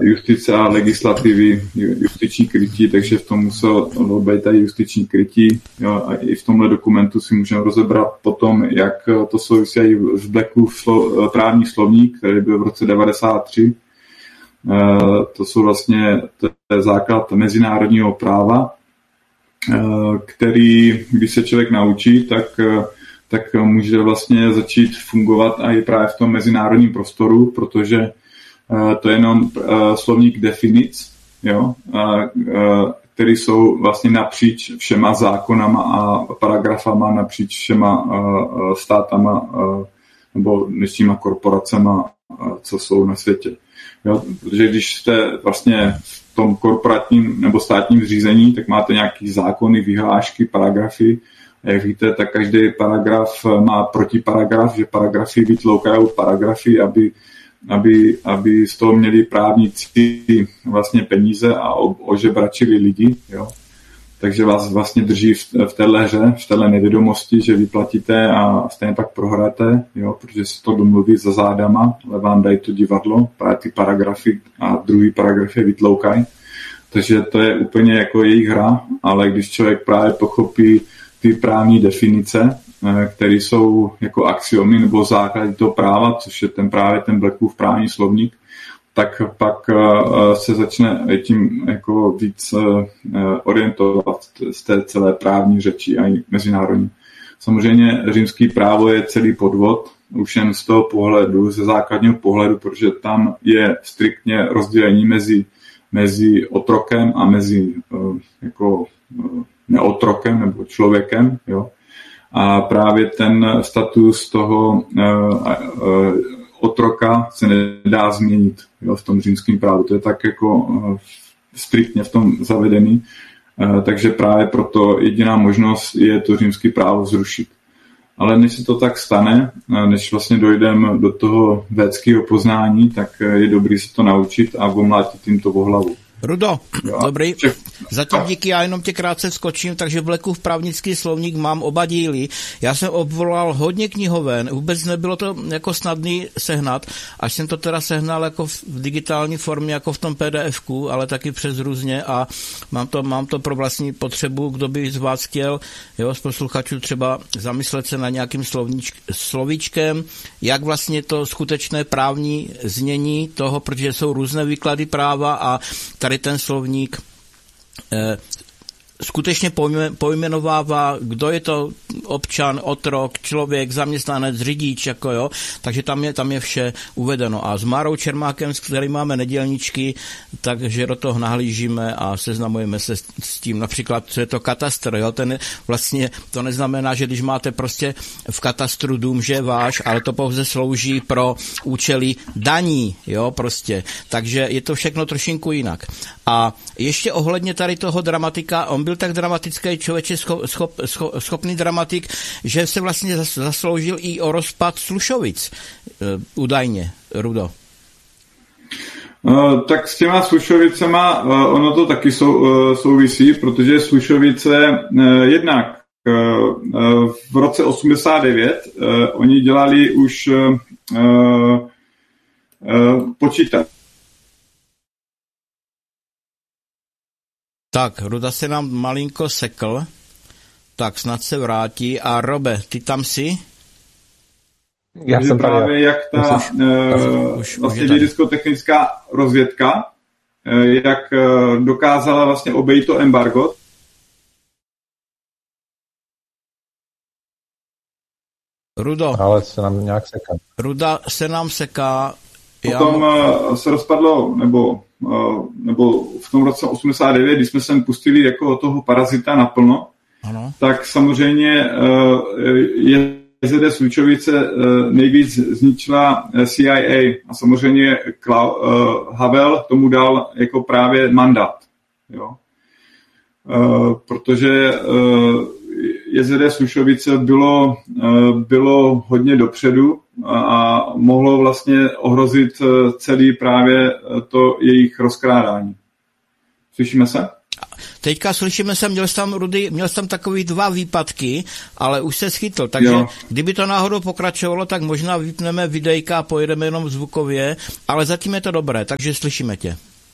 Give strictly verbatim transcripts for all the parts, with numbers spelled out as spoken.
justice a legislativy, justiční krytí, takže v tom muselo být tady justiční krytí. Jo, a i v tomhle dokumentu si můžeme rozebrat potom, jak to souvisí s Blackův slo, právní slovník, který byl v roce devadesát tři. To jsou vlastně to je základ mezinárodního práva, který, když se člověk naučí, tak, tak může vlastně začít fungovat i právě v tom mezinárodním prostoru, protože to je jenom slovník definic, jo, který jsou vlastně napříč všema zákonama a paragrafama, napříč všema státama nebo dnešníma korporacema, co jsou na světě. Jo, protože když jste vlastně v tom korporátním nebo státním zřízení, tak máte nějaký zákony, vyhlášky, paragrafy. A jak víte, tak každý paragraf má protiparagraf, že paragrafy vytloukají paragrafy, aby, aby, aby z toho měli právníci vlastně peníze a ožebračili lidi. Jo. Takže vás vlastně drží v, v téhle hře, v téhle nevědomosti, že vyplatíte a stejně pak prohráte, jo, protože se to domluví za zádama, ale vám dají to divadlo, právě ty paragrafy a druhý paragrafy vytloukají. Takže to je úplně jako jejich hra, ale když člověk právě pochopí ty právní definice, které jsou jako axiomy nebo základy toho práva, což je ten právě ten Blackův právní slovník, tak pak se začne tím jako víc orientovat z té celé právní řeči a i mezinárodní. Samozřejmě římský právo je celý podvod, už jen z toho pohledu, ze základního pohledu, protože tam je striktně rozdělení mezi, mezi otrokem a mezi jako neotrokem nebo člověkem. Jo. A právě ten status toho otroka se nedá změnit, jo, v tom římském právu. To je tak jako uh, striktně v tom zavedený. Uh, takže právě proto jediná možnost je to římské právo zrušit. Ale než se to tak stane, uh, než vlastně dojdeme do toho védského poznání, tak uh, je dobrý se to naučit a omlátit jim to o hlavu. Rudo, jo, dobrý. Zatím díky, já jenom tě krátce skočím, takže Blackův právnický slovník mám oba díly. Já jsem obvolal hodně knihoven, vůbec nebylo to jako snadný sehnat, až jsem to teda sehnal jako v digitální formě, jako v tom P D F ku, ale taky přes různě a mám to, mám to pro vlastní potřebu, kdo by z vás chtěl, jo, z posluchačů třeba zamyslet se na nějakým slovníč, slovíčkem, jak vlastně to skutečné právní znění toho, protože jsou různé výklady práva a tady ten slovník eh, skutečně pojmenovává, kdo je to občan, otrok, člověk, zaměstnanec, řidič, jako jo, takže tam je, tam je vše uvedeno. A s Márou Čermákem, s kterým máme nedělničky, takže do toho nahlížíme a seznamujeme se s tím, například, co je to katastr, jo, ten vlastně, to neznamená, že když máte prostě v katastru dům, že je váš, ale to pouze slouží pro účely daní, jo, prostě. Takže je to všechno trošinku jinak. A ještě ohledně tady toho dramatika, on byl tak dramatický člověče, schop, schop, schop, schopný dramatik, že se vlastně zasloužil i o rozpad Slušovic, uh, údajně, Rudo. Uh, tak s těma Slušovicema uh, ono to taky sou, uh, souvisí, protože Slušovice uh, jednak uh, uh, v roce osmdesát devět uh, oni dělali už uh, uh, počítač. Tak, Ruda se nám malinko sekl, tak snad se vrátí. A Robe, ty tam jsi? Já jsem právě jak ta už, uh, už, vlastně vědecko-technická rozvědka, uh, jak uh, dokázala vlastně obejít to embargo. Rudo. Ale se nám nějak seká. Ruda se nám seká. Potom já... se rozpadlo, nebo, nebo v tom roce osmdesát devět, když jsme sem pustili jako toho parazita naplno, ano. Tak samozřejmě J Z D Slučovice nejvíc zničila C I A a samozřejmě Havel tomu dal jako právě mandát. Jo? Protože J Z D Slušovice bylo, bylo hodně dopředu a mohlo vlastně ohrozit celý právě to jejich rozkrádání. Slyšíme se? Teďka slyšíme se, měl jsi tam, Rudy, měl jsi tam takový dva výpadky, ale už se schytl, takže jo. Kdyby to náhodou pokračovalo, tak možná vypneme videjka a pojedeme jenom zvukově, ale zatím je to dobré, takže slyšíme tě.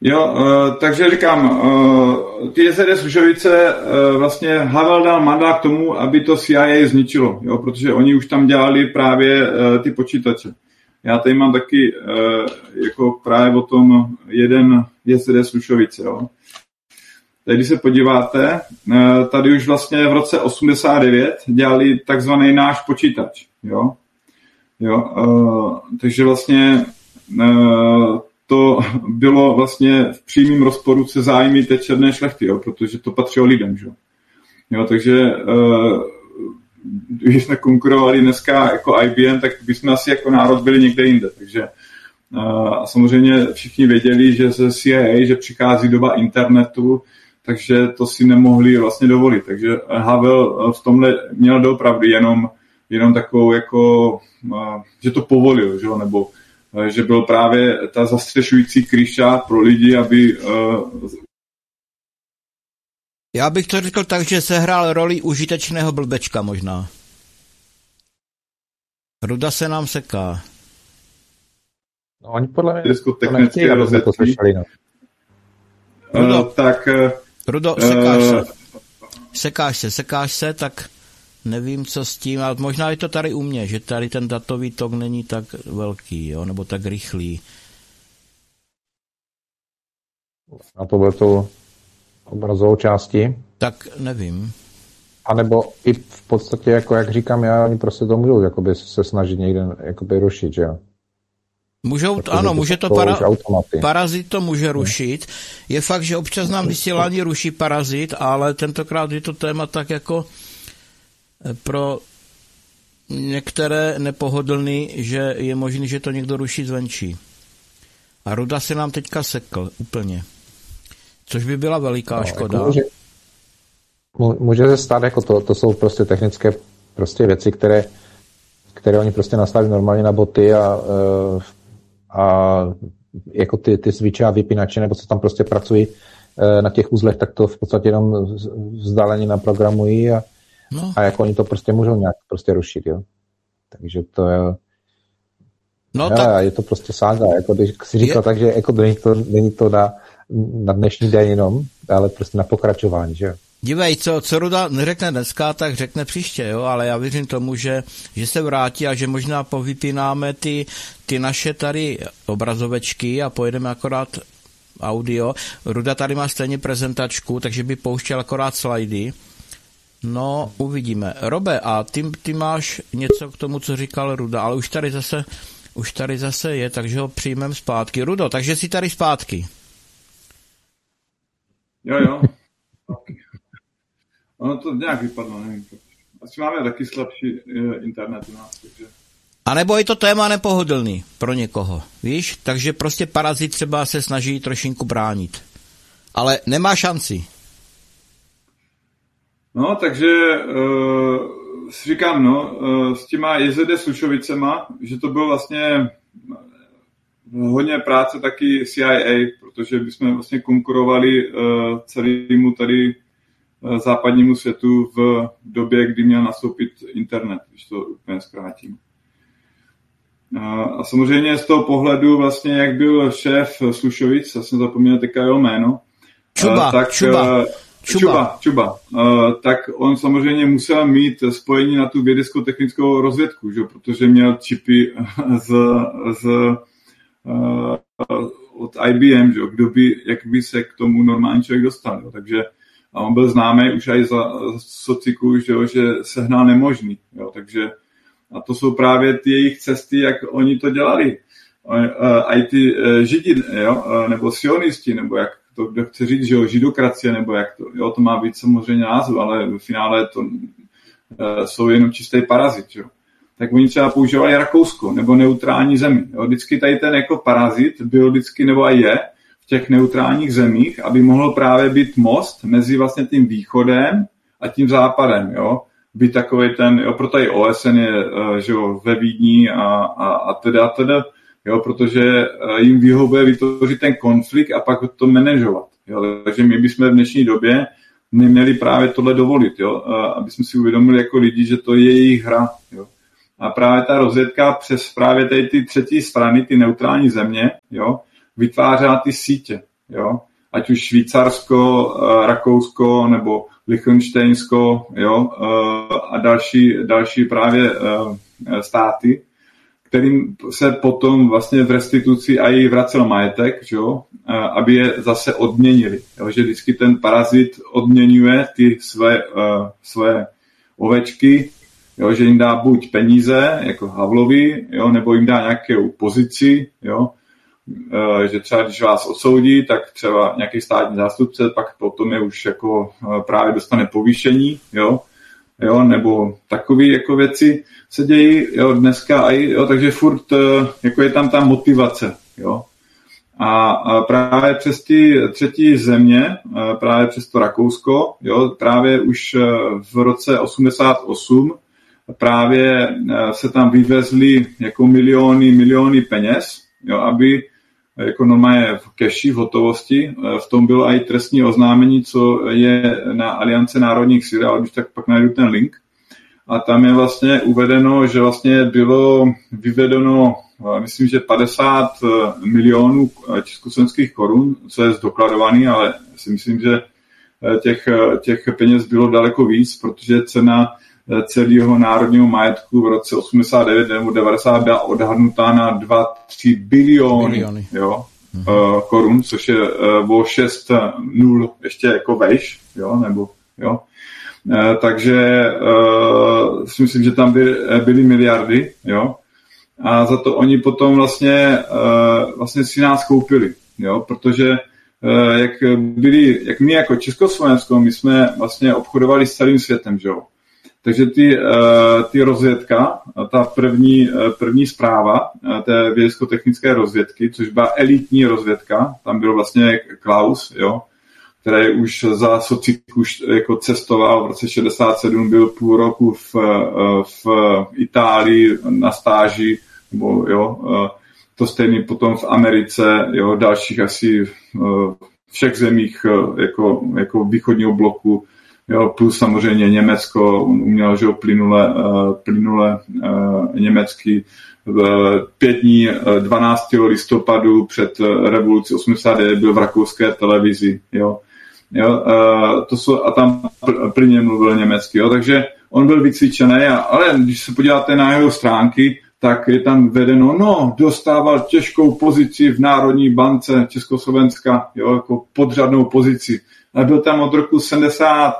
Jo, uh, takže říkám, uh, ty J Z D Slušovice, uh, vlastně Havel dal mandát k tomu, aby to C I A zničilo, jo, protože oni už tam dělali právě uh, ty počítače. Já tady mám taky uh, jako právě o tom jeden J Z D Slušovice, jo. Tady, když se podíváte, uh, tady už vlastně v roce osmdesát devět dělali takzvaný náš počítač, jo. Jo, uh, takže vlastně uh, to bylo vlastně v přímém rozporu se zájmy té černé šlechty, jo, protože to patřilo lidem. Že? Jo, takže uh, když jsme konkurovali dneska jako I B M, tak bychom asi jako národ byli někde jinde. Takže uh, a samozřejmě všichni věděli, že ze C I A, že přichází doba internetu, takže to si nemohli vlastně dovolit. Takže Havel v tomhle měl doopravdy jenom, jenom takovou jako, uh, že to povolil, že? Nebo že byl právě ta zastřešující kryša pro lidi, aby... Uh... Já bych to řekl tak, že sehrál roli užitečného blbečka možná. Ruda se nám seká. No oni podle mě to nechtějí, aby jsme to slyšeli. No. Rudo, uh, tak... Rudo, sekáš uh... se. Sekáš se, sekáš se, tak... Nevím, co s tím, ale možná je to tady u mě, že tady ten datový tok není tak velký, jo, nebo tak rychlý. A to bude to obrazovou části? Tak nevím. A nebo i v podstatě, jako jak říkám já, oni prostě to můžou jakoby se snažit někde jakoby rušit, že jo? Můžou, jako, ano, to může to para, parazit to může rušit. Je fakt, že občas nám vysílání ruší parazit, ale tentokrát je to téma tak jako pro některé nepohodlný, že je možný, že to někdo ruší zvenčí. A Ruda se nám teďka sekl úplně. Což by byla veliká no, škoda. Jako může, může se stát, jako to, to jsou prostě technické prostě věci, které, které oni prostě nastaví normálně na boty a, a jako ty, ty switche a vypínače, nebo co tam prostě pracují na těch uzlech, tak to v podstatě jenom vzdáleně naprogramují a No. A jako oni to prostě můžou nějak prostě rušit, jo. Takže to je... No, hele, tak... je to prostě sága, jako když si říkal je... tak, že jako není to, není to na, na dnešní den jenom, ale prostě na pokračování, že jo. Dívej, co, co Ruda neřekne dneska, tak řekne příště, jo, ale já věřím tomu, že, že se vrátí a že možná povypínáme ty, ty naše tady obrazovečky a pojedeme akorát audio. Ruda tady má stejně prezentačku, takže by pouštěl akorát slajdy. No, uvidíme. Robe, a ty, ty máš něco k tomu, co říkal Ruda, ale už tady zase, už tady zase je, takže ho přijmeme zpátky. Rudo, takže jsi tady zpátky. Jo, jo. Ono to nějak vypadlo, nevím. Asi máme taky slabší internet u nás, takže... A nebo je to téma nepohodlný pro někoho, víš? Takže prostě parazit třeba se snaží trošinku bránit. Ale nemá šanci. No, takže uh, si říkám, no, uh, s těma J Z D Slušovicema, že to bylo vlastně hodně práce taky C I A, protože bychom vlastně konkurovali uh, celému tady uh, západnímu světu v době, kdy měl nastoupit internet, když to úplně zkrátím. Uh, a samozřejmě z toho pohledu vlastně, jak byl šéf Slušovic, já jsem zapomněl teďka jeho jméno, Čuba, uh, tak... Čuba. Uh, Čuba, Čuba. Uh, tak on samozřejmě musel mít spojení na tu vědecko-technickou rozvědku, že? Protože měl čipy z, z, uh, od I B M, že? Kdo by, jak by se k tomu normální člověk dostal. Jo? Takže a on byl známý už i za, za sociku, že, že sehnal nemožný. Jo? Takže a to jsou právě ty jejich cesty, jak oni to dělali. Uh, uh, I ty uh, židi, jo? Uh, nebo sionisti, nebo jak to, kdo chce říct, že jo, židokracie, nebo jak to, jo, to má být samozřejmě název, ale v finále to uh, jsou jenom čistý parazit, jo. Tak oni třeba používali Rakousko, nebo neutrální zemi, jo. Vždycky tady ten jako parazit byl vždycky, nebo i je, v těch neutrálních zemích, aby mohl právě být most mezi vlastně tím východem a tím západem, jo. Být takovej ten, jo, proto i O S N je, uh, že jo, ve Vídni a, a, a teda, teda, jo, protože jim vyhovuje vytvořit ten konflikt a pak to manažovat. Jo. Takže my bychom v dnešní době neměli právě tohle dovolit, jo, aby jsme si uvědomili jako lidi, že to je jejich hra. Jo. A právě ta rozvědka přes právě tady ty třetí strany, ty neutrální země, jo, vytvářela ty sítě. jo, ať už Švýcarsko, Rakousko nebo Lichtenštejnsko, jo, a další, další právě státy, kterým se potom vlastně v restituci i vracel majetek, že jo, aby je zase odměnili. Jo, že vždycky ten parazit odměňuje ty své, uh, své ovečky, jo, že jim dá buď peníze, jako Havlovi, jo, nebo jim dá nějakou pozici, jo, uh, že třeba když vás odsoudí, tak třeba nějaký státní zástupce, pak potom je už jako uh, právě dostane povýšení, jo, jo, nebo takové jako věci se dějí, jo, dneska i, jo, takže furt jako je tam ta motivace, jo. A, a právě přes ty třetí země, právě přes to Rakousko, jo, právě už v roce osmdesát osm právě se tam vyvezly jako miliony, miliony peněz, jo, aby jako normálně v keši, v hotovosti. V tom bylo i trestní oznámení, co je na Aliance národních sil, ale když tak pak najdu ten link. A tam je vlastně uvedeno, že vlastně bylo vyvedeno, myslím, že padesát milionů československých korun, co je zdokladovaný, ale si myslím, že těch, těch peněz bylo daleko víc, protože cena celého národního majetku v roce osmdesát devět nebo devadesát byla odhadnutá na dva tři biliony, biliony. Jo, mhm. korun, což je o šest nul ještě jako vejš, jo, nebo jo. Takže uh, si myslím, že tam byly, byly miliardy, jo, a za to oni potom vlastně, uh, vlastně si nás koupili, jo, protože uh, jak byli, jak my jako Československo, my jsme vlastně obchodovali s celým světem, jo, takže ty, uh, ty rozvědka, ta první, uh, první zpráva uh, té vědecko-technické rozvědky, což byla elitní rozvědka, tam byl vlastně Klaus, jo, který už za sociku jako cestoval v roce šedesát sedm, byl půl roku v, v Itálii na stáži, nebo jo, to stejný potom v Americe, jo, dalších asi všech zemích jako, jako východního bloku, jo, plus samozřejmě Německo, on uměl, že jo, plynule, plynule německý. Pět dní dvanáctého listopadu před revolucí osmdesát devět byl v rakouské televizi, jo. Jo, to jsou, a tam pri něm mluvil německy, jo, takže on byl vycvičený, a, ale když se podíváte na jeho stránky, tak je tam vedeno, no, dostával těžkou pozici v Národní bance Československa, jo, jako podřadnou pozici. A byl tam od roku sedmdesát,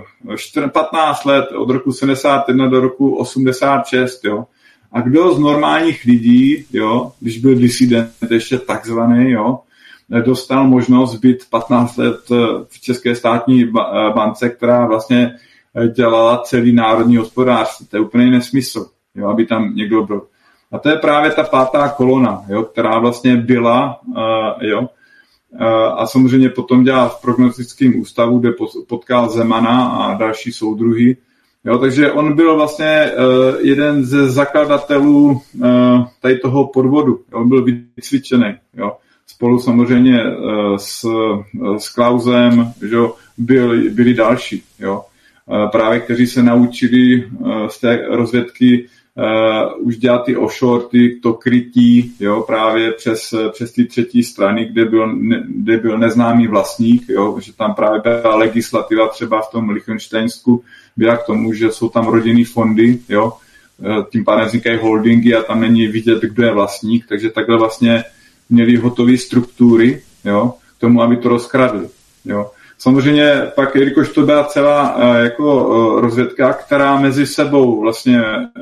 patnáct let, od roku sedmdesát jedna do roku osmdesát šest, jo. A kdo z normálních lidí, jo, když byl disident ještě takzvaný, jo, dostal možnost být patnáct let v České státní bance, která vlastně dělala celý národní hospodářství. To je úplný nesmysl, jo, aby tam někdo byl. A to je právě ta pátá kolona, jo, která vlastně byla, uh, jo, uh, a samozřejmě potom dělala v prognostickém ústavu, kde potkal Zemana a další soudruhy. Jo, takže on byl vlastně uh, jeden ze zakladatelů uh, tady toho podvodu. Jo, on byl vycvičený, jo. Spolu samozřejmě s, s Klausem, že byli, byli další, jo. Právě kteří se naučili z té rozvědky uh, už dělat ty offshore, ty, to krytí, jo, právě přes, přes ty třetí strany, kde byl, ne, kde byl neznámý vlastník, jo, že tam právě byla legislativa třeba v tom Lichtenštejnsku byla k tomu, že jsou tam rodinný fondy, jo, tím pádem vznikají holdingy a tam není vidět, kdo je vlastník, takže takhle vlastně měli hotové struktury, jo, k tomu, aby to rozkradli, jo. Samozřejmě pak, jelikož to byla celá uh, jako uh, rozvědka, která mezi sebou vlastně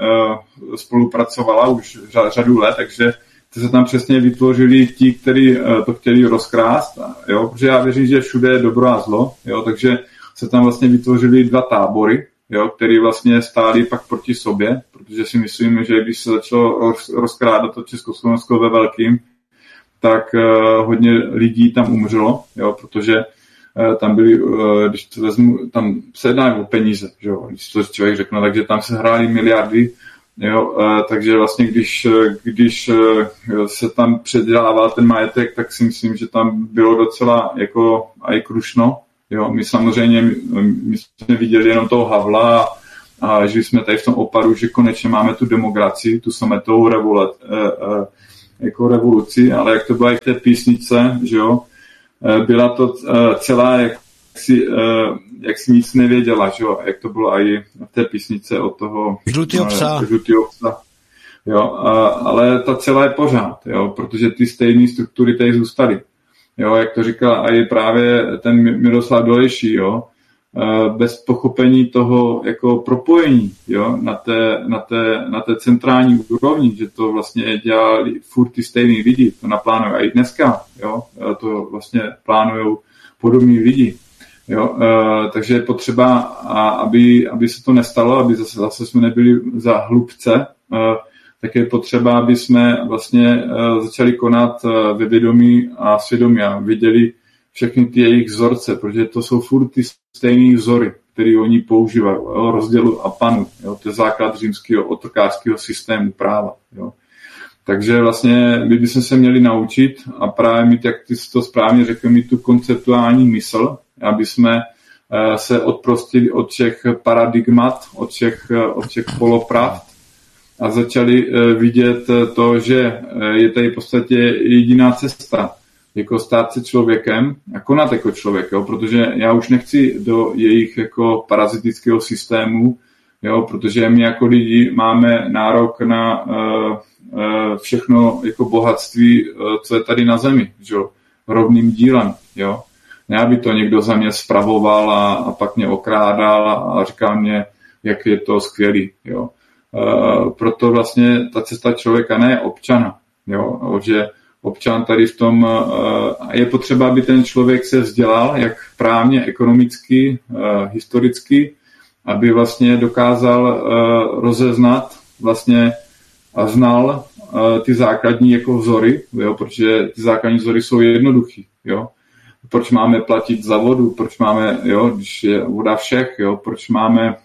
uh, spolupracovala už ř- řadu let, takže se tam přesně vytvořili ti, kteří uh, to chtěli rozkrást, jo, protože já věřím, že všude je dobro a zlo, jo, takže se tam vlastně vytvořili dva tábory, jo, který vlastně stáli pak proti sobě, protože si myslím, že když se začalo roz- rozkrádat to Československo ve velkým, tak uh, hodně lidí tam umřelo, jo, protože uh, tam byli, uh, když to vezmu, tam se jedná o peníze, že jo, když to člověk řekne, takže tam se hrály miliardy, jo, uh, takže vlastně když, když uh, se tam předělával ten majetek, tak si myslím, že tam bylo docela jako aj krušno, jo, my samozřejmě, my, my jsme viděli jenom toho Havla a, a žili jsme tady v tom Oparu, že konečně máme tu demokracii, tu sametovou revoluci, uh, uh, jako revoluci, ale jak to bylo i v té písnice, že jo, byla to celá, jak si, jak si nic nevěděla, že jo, jak to bylo i v té písnice od toho Žlutýho psa. Žlutýho psa. Jo, ale ta celá je pořád, jo, protože ty stejné struktury tady zůstaly. Jo, jak to říkal i právě ten Miroslav Dolejší, jo, bez pochopení toho jako propojení, jo, na té, na té, na té centrální úrovni, že to vlastně dělali furt ty stejný lidi, to naplánují i dneska, jo, to vlastně plánujou podobní lidi, jo, takže je potřeba, aby, aby se to nestalo, aby zase, zase jsme nebyli za hlubce, tak je potřeba, aby jsme vlastně začali konat ve vědomí a svědomí a viděli všechny ty jejich vzorce, protože to jsou furt ty stejné vzory, které oni používají, jo, rozdělu a panu, jo, to je základ římského otrokářského systému práva. Jo. Takže vlastně my bychom se měli naučit a právě mít, jak ty to správně řekl, mít tu konceptuální mysl, aby jsme se odprostili od všech paradigmat, od všech, od všech polopravd, a začali vidět to, že je tady v podstatě jediná cesta, jako stát se člověkem a konat jako člověk, jo? Protože já už nechci do jejich jako parazitického systému, jo? Protože my jako lidi máme nárok na uh, uh, všechno jako bohatství, uh, co je tady na zemi, jo? Rovným dílem, jo? Ne, aby to někdo za mě spravoval a, a pak mě okrádal a, a říkal mě, jak je to skvělý, jo? Uh, proto vlastně ta cesta člověka ne občana, jo, že občan tady v tom uh, je potřeba, aby ten člověk se vzdělal, jak právně, ekonomicky, uh, historicky, aby vlastně dokázal uh, rozeznat vlastně a znal uh, ty základní jako vzory, jo, protože ty základní vzory jsou jednoduchý, jo. Proč máme platit za vodu, proč máme, jo, když je voda všech, jo, proč máme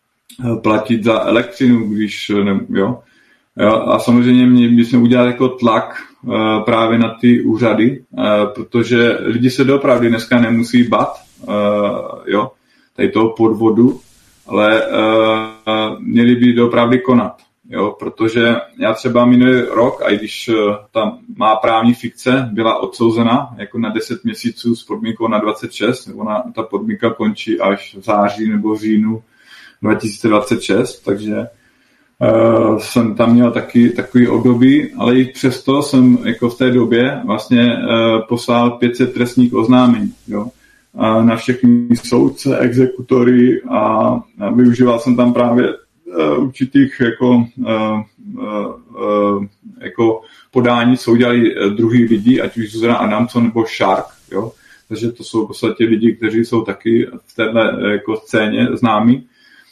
platit za elektřinu, když, ne, jo. jo. A samozřejmě my bychom udělali jako tlak uh, právě na ty úřady, uh, protože lidi se doopravdy dneska nemusí bát, uh, jo, tady toho podvodu, ale uh, měli by doopravdy konat, jo, protože já třeba minulý rok, a i když uh, ta má právní fikce byla odsouzena jako na deset měsíců s podmínkou na dvacet šest, ona, ta podmínka končí až v září nebo v říjnu dva tisíce dvacet šest, takže uh, jsem tam měl taky takový období, ale i přesto jsem jako v té době vlastně uh, poslal pět set trestních oznámení, jo, a na všechny soudce, exekutory a, a využíval jsem tam právě uh, určitých jako, uh, uh, uh, jako podání, co udělali uh, druhý lidi, ať už Zuzana Adamson nebo Shark, jo, takže to jsou v podstatě lidi, kteří jsou taky v této jako scéně známí.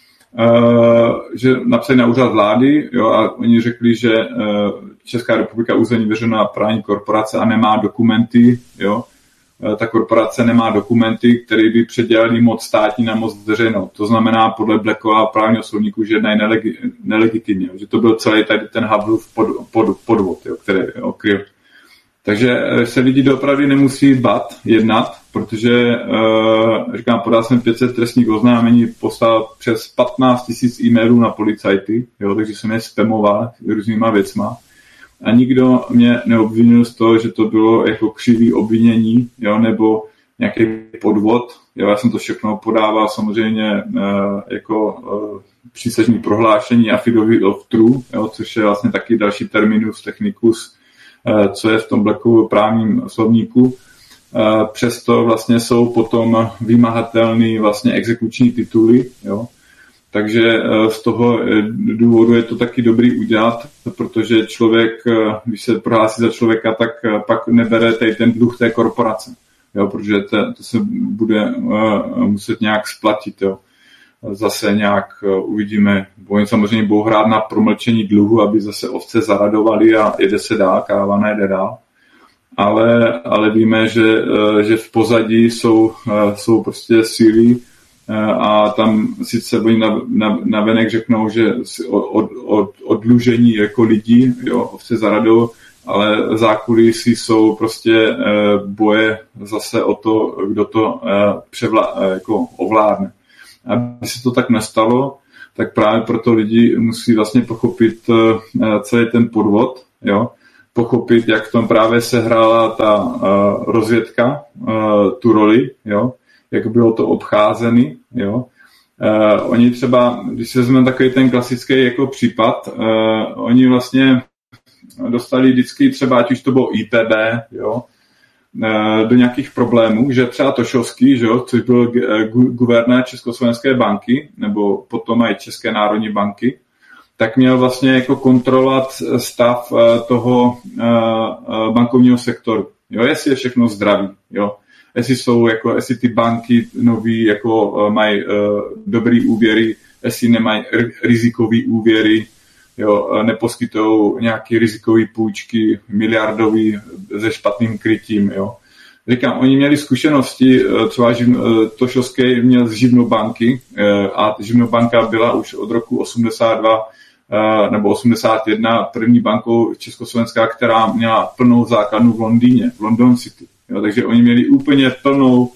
Uh, že napsali na úřad vlády, jo, a oni řekli, že uh, Česká republika územní veřejná právní korporace a nemá dokumenty, jo, uh, ta korporace nemá dokumenty, které by předělali moc státní na moc veřejnou. To znamená podle Blackova právního soudníku, že jednají nelegi- nelegitimně, že to byl celý tady ten Havlův pod, pod, podvod, jo, který okryl. Takže se lidi doopravdy nemusí bát jednat, protože, uh, říkám, podal jsem pět set trestních oznámení, poslal přes patnáct tisíc e-mailů na policajty, jo, takže jsem je spamoval různýma věcma. A nikdo mě neobvinil z toho, že to bylo jako křivý obvinění, jo, nebo nějaký podvod. Jo, já jsem to všechno podával samozřejmě uh, jako uh, přísažní prohlášení affidavit of true, jo, což je vlastně taky další terminus technicus, co je v tom Blackovu právním slovníku. Přesto vlastně jsou potom vymahatelný vlastně exekuční tituly, jo. Takže z toho důvodu je to taky dobrý udělat, protože člověk, když se prohlásí za člověka, tak pak nebere tady ten dluh té korporace, jo, protože to, to se bude muset nějak splatit, jo. Zase nějak uvidíme, oni samozřejmě budou hrát na promlčení dluhu, aby zase ovce zaradovali a jede se dál, káva nejde dál. Ale, ale víme, že, že v pozadí jsou, jsou prostě síly a tam sice oni na, na, na venek řeknou, že od, od, odlužení jako lidí, jo, ovce zaradou, ale zákulisí jsou prostě boje zase o to, kdo to převlá, jako ovládne. Aby se to tak nestalo, tak právě proto lidi musí vlastně pochopit celý ten podvod, jo, pochopit, jak v tom právě sehrála ta uh, rozvědka, uh, tu roli, jo, jak bylo to obcházeny, jo. Uh, oni třeba, když se vezmeme takový ten klasický jako případ, uh, oni vlastně dostali vždycky třeba, ať už to bylo I P B, jo, uh, do nějakých problémů, že třeba Tošovský, že jo, což byl gu- guvernér Československé banky, nebo potom i České národní banky, tak měl vlastně jako kontrolovat stav uh, toho uh, bankovního sektoru. Jo, jestli je všechno zdravý, jo. Jestli jsou, jako, jestli ty banky nový jako uh, mají uh, dobrý úvěry, jestli nemají r- rizikový úvěry, jo, neposkytují nějaký rizikový půjčky miliardový se špatným krytím, jo. Říkám, oni měli zkušenosti, třeba živ, Tošovský měl z Živnobanky a Živnobanka byla už od roku osmdesát dva nebo osmdesát jedna první bankou československá, která měla plnou základnu v Londýně, v London City. Jo, takže oni měli úplně plnou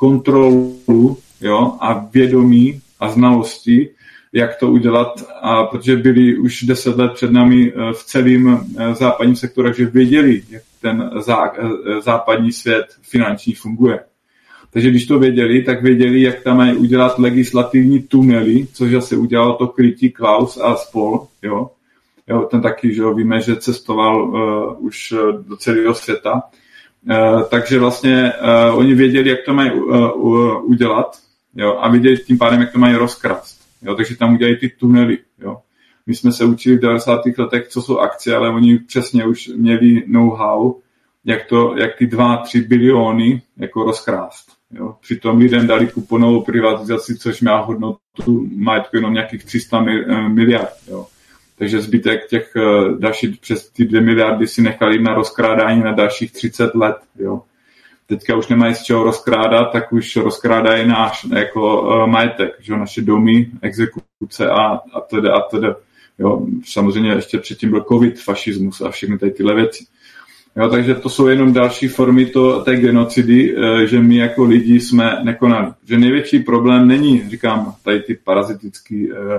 kontrolu, jo, a vědomí a znalosti, jak to udělat, a protože byli už deset let před námi v celém západním sektoru, takže věděli, jak ten zá, západní svět finanční funguje. Takže když to věděli, tak věděli, jak tam mají udělat legislativní tunely, což zase udělal to krytí Klaus a spol. Jo. Jo, ten taky, že jo, víme, že cestoval uh, už do celého světa. Uh, takže vlastně uh, oni věděli, jak to mají uh, uh, udělat, jo, a věděli tím pádem, jak to mají rozkrást. Jo, takže tam udělají ty tunely. Jo. My jsme se učili v devadesátých letech, co jsou akcie, ale oni přesně už měli know-how, jak, to, jak ty dva, tři biliony jako rozkrást. Jo. Přitom lidem dali kuponovou privatizaci, což má hodnotu majetku jenom nějakých tři sta miliard. Jo. Takže zbytek těch dalších přes ty dvě miliardy si nechali na rozkrádání na dalších třicet let. Jo. Teďka už nemají z čeho rozkrádat, tak už rozkrádají náš jako uh, majetek, že naše domy, exekuce a, a tedy a tedy. Jo, samozřejmě ještě předtím byl covid, fašismus a všechny tady tyhle věci. Jo, takže to jsou jenom další formy to, té genocidy, uh, že my jako lidi jsme nekonali. Že největší problém není, říkám, tady ty parazitické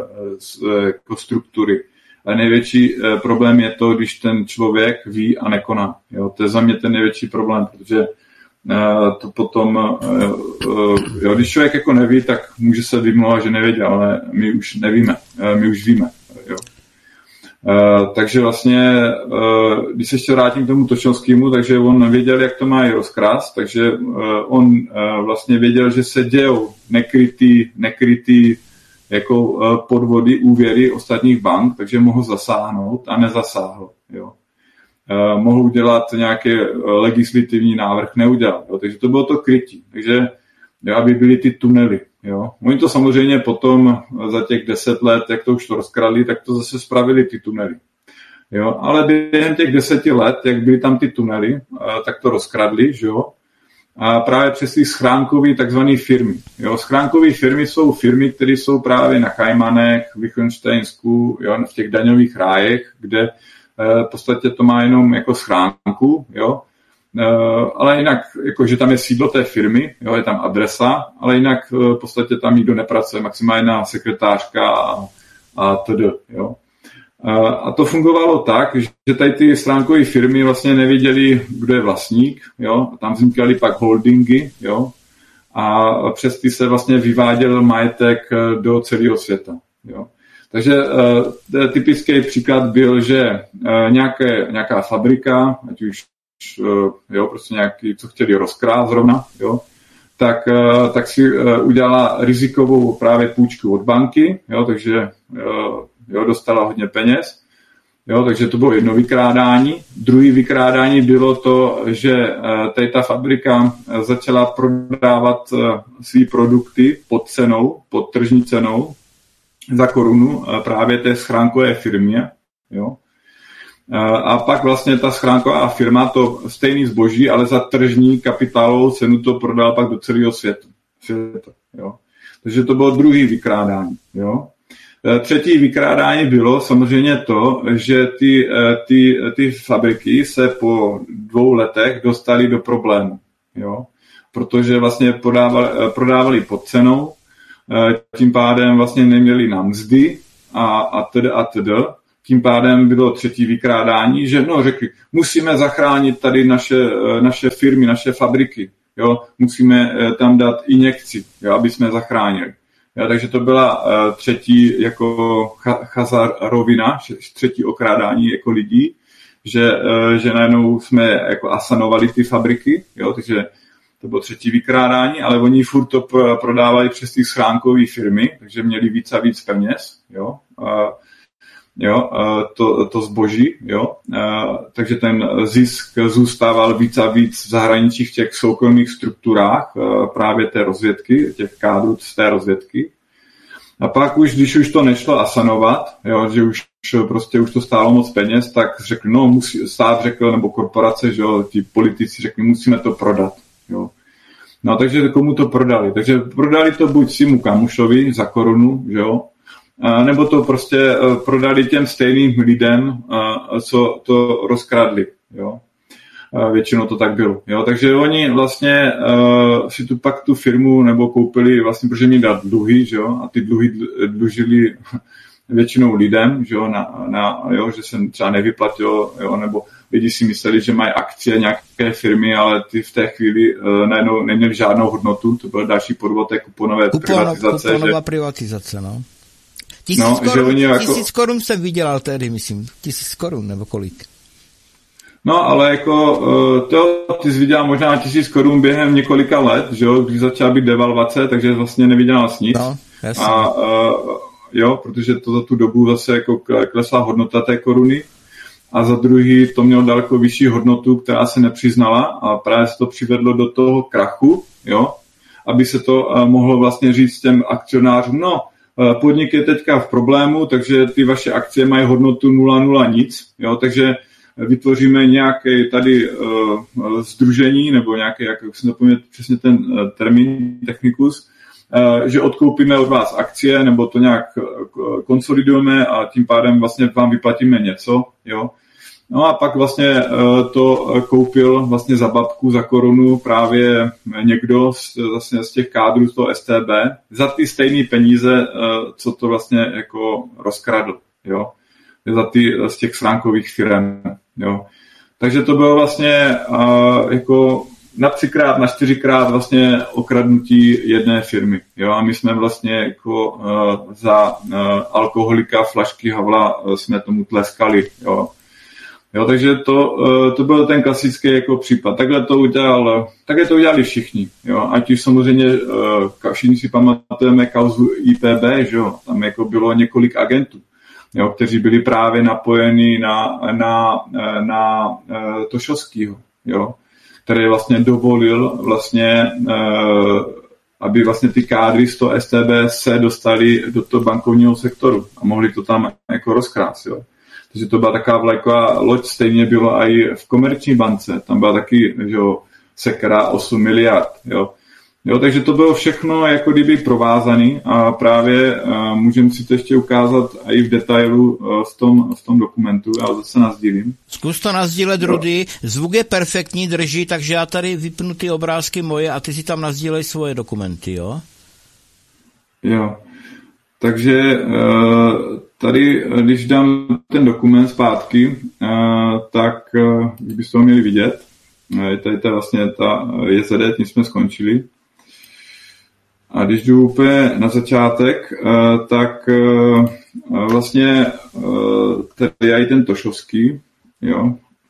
uh, uh, struktury, ale největší uh, problém je to, když ten člověk ví a nekoná. Jo, to je za mě ten největší problém, protože to potom, jo, když člověk jako neví, tak může se vymlouvat, že nevěděl, ale my už nevíme, my už víme. Jo. Takže vlastně, když se ještě vrátím k tomu Tošovskému, takže on věděl, jak to má rozkrást, takže on vlastně věděl, že se dějou nekrytý, nekrytý jako podvody, úvěry ostatních bank, takže mohl zasáhnout a nezasáhl. Jo. Uh, mohl udělat nějaký legislativní návrh, neudělal. Jo. Takže to bylo to krytí. Takže jo, aby byly ty tunely. Jo. Oni to samozřejmě potom za těch deset let, jak to už to rozkradli, tak to zase spravili ty tunely. Jo. Ale během těch deseti let, jak byly tam ty tunely, uh, tak to rozkradli, že jo. A právě přes ty schránkové takzvané firmy. Jo. Schránkové firmy jsou firmy, které jsou právě na Kajmanech, v Lichtensteinsku, jo, v těch daňových rájech, kde v podstatě to má jenom jako schránku, jo, ale jinak, jako, že tam je sídlo té firmy, jo, je tam adresa, ale jinak v podstatě tam nikdo nepracuje, maximálně jedna sekretářka a, a td. Jo. A to fungovalo tak, že tady ty schránkové firmy vlastně nevěděli, kdo je vlastník, jo, a tam vznikaly pak holdingy, jo, a přes ty se vlastně vyváděl majetek do celého světa, jo. Takže uh, typický příklad byl, že uh, nějaké, nějaká fabrika, ať už uh, jo, prostě nějaký, co chtěli rozkrást zrovna, jo, tak, uh, tak si uh, udělala rizikovou právě půjčku od banky, jo, takže uh, jo, dostala hodně peněz, jo, takže to bylo jedno vykrádání. Druhý vykrádání bylo to, že uh, tady ta fabrika začala prodávat uh, své produkty pod cenou, pod tržní cenou, za korunu právě té schránkové firmě. Jo. A pak vlastně ta schránková firma to stejný zboží, ale za tržní kapitálovou cenu to prodala pak do celého světa. světa jo. Takže to bylo druhý vykrádání. Jo. Třetí vykrádání bylo samozřejmě to, že ty, ty, ty fabriky se po dvou letech dostaly do problému. Jo. Protože vlastně podávali, prodávali pod cenou, tím pádem vlastně neměli na mzdy a, a tedy a tedy, tím pádem bylo třetí vykrádání, že no řekli, musíme zachránit tady naše, naše firmy, naše fabriky, jo, musíme tam dát injekci, jo, aby jsme zachránili. Jo, takže to byla uh, třetí jako chazar rovina, třetí okrádání jako lidí, že, uh, že najednou jsme jako asanovali ty fabriky, jo, takže to bylo třetí vykrádání, ale oni furt to prodávali přes ty schránkové firmy, takže měli víc a víc peněz, jo, uh, jo, uh, to, to zboží, jo, uh, takže ten zisk zůstával víc a víc v zahraničí v těch soukromých strukturách uh, právě té rozvědky, těch kádrů z té rozvědky. A pak už, když už to nešlo asanovat, jo, že už prostě už to stálo moc peněz, tak řekli, no musí, stát řekl, nebo korporace, že jo, ti politici řekli, musíme to prodat, jo. No takže komu to prodali? Takže prodali to buď Simu Kamušovi za korunu, že jo, a nebo to prostě prodali těm stejným lidem, co to rozkradli, jo. Většinou to tak bylo. Jo? Takže oni vlastně uh, si tu pak tu firmu nebo koupili vlastně, protože mi dát dluhy, že jo? A ty dluhy dlužili většinou lidem, že jo? Na, na, jo? Že se třeba nevyplatilo, jo? Nebo lidi si mysleli, že mají akcie nějaké firmy, ale ty v té chvíli uh, najednou neměli žádnou hodnotu, to byl další podvod té kuponové Kupono, privatizace. Kuponová že... privatizace, no. Tisíc, no, korun, jako... tisíc korun jsem vydělal tehdy, myslím. Tisíc korun, nebo kolik? No, ale jako to, ty jsi viděl možná tisíc korun během několika let, že jo, když začala být devalvace, takže vlastně neviděla nic. No, jasně. A uh, jo, protože to za tu dobu zase jako klesla hodnota té koruny a za druhý to mělo daleko vyšší hodnotu, která se nepřiznala a právě se to přivedlo do toho krachu, jo, aby se to uh, mohlo vlastně říct těm akcionářům, no, uh, podnik je teďka v problému, takže ty vaše akcie mají hodnotu nula nula nic, jo, takže vytvoříme nějaké tady uh, sdružení, nebo nějaké, jak si zapomnět přesně ten uh, termín, technikus, uh, že odkoupíme od vás akcie, nebo to nějak uh, konsolidujeme a tím pádem vlastně vám vyplatíme něco, jo. No a pak vlastně uh, to koupil vlastně za babku, za korunu právě někdo z, vlastně z těch kádrů z toho S T B za ty stejné peníze, uh, co to vlastně jako rozkradl, jo. Za ty z těch stránkových firm, jo. Takže to bylo vlastně uh, jako na třikrát, na čtyřikrát vlastně okradnutí jedné firmy, jo. A my jsme vlastně jako uh, za uh, alkoholika flašky Havla uh, jsme tomu tleskali, jo. Jo, takže to, uh, to byl ten klasický jako případ. Takhle to udělal, takhle to udělali všichni, jo. Ať už samozřejmě uh, všichni si pamatujeme kauzu I P B, že jo. Tam jako bylo několik agentů, jo, kteří byli právě napojeni na, na, na, na uh, Tošovskýho, jo, který vlastně dovolil vlastně, uh, aby vlastně ty kádry z toho S T B se dostali do toho bankovního sektoru a mohli to tam jako rozkrást, jo. Takže to byla taková vlajková loď, stejně bylo i v Komerční bance, tam byla taky, že jo, sekera osm miliard, jo. Jo, takže to bylo všechno jako kdyby provázaný a právě uh, můžeme si to ještě ukázat i v detailu uh, v, tom, v tom dokumentu, já zase nasdílím. Zkus to nasdílet, Rudy, zvuk je perfektní, drží, takže já tady vypnu ty obrázky moje a ty si tam nasdílej svoje dokumenty, jo? Jo, takže uh, tady, když dám ten dokument zpátky, uh, tak uh, byste ho měli vidět. Uh, tady to je vlastně ta J Z D, tím jsme skončili. A když jdu úplně na začátek, tak vlastně tady je i ten Tošovský, jo.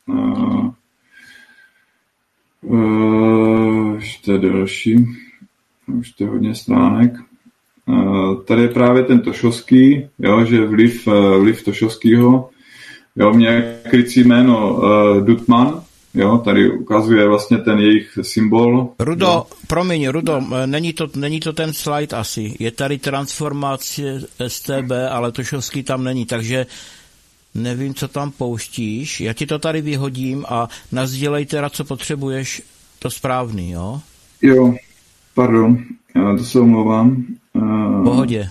Už to je delší, už to je hodně stránek. Tady je právě ten Tošovský, jo, že vliv, vliv Tošovskýho, jo, mě krycí jméno Dutman. Jo, tady ukazuje vlastně ten jejich symbol. Rudo, jo. promiň, Rudo, není to, není to ten slide asi. Je tady transformace S T B, ale Tošovský tam není, takže nevím, co tam pouštíš. Já ti to tady vyhodím a nasdělej teda, co potřebuješ, to správný, jo? Jo, pardon, já to se omlouvám. V pohodě.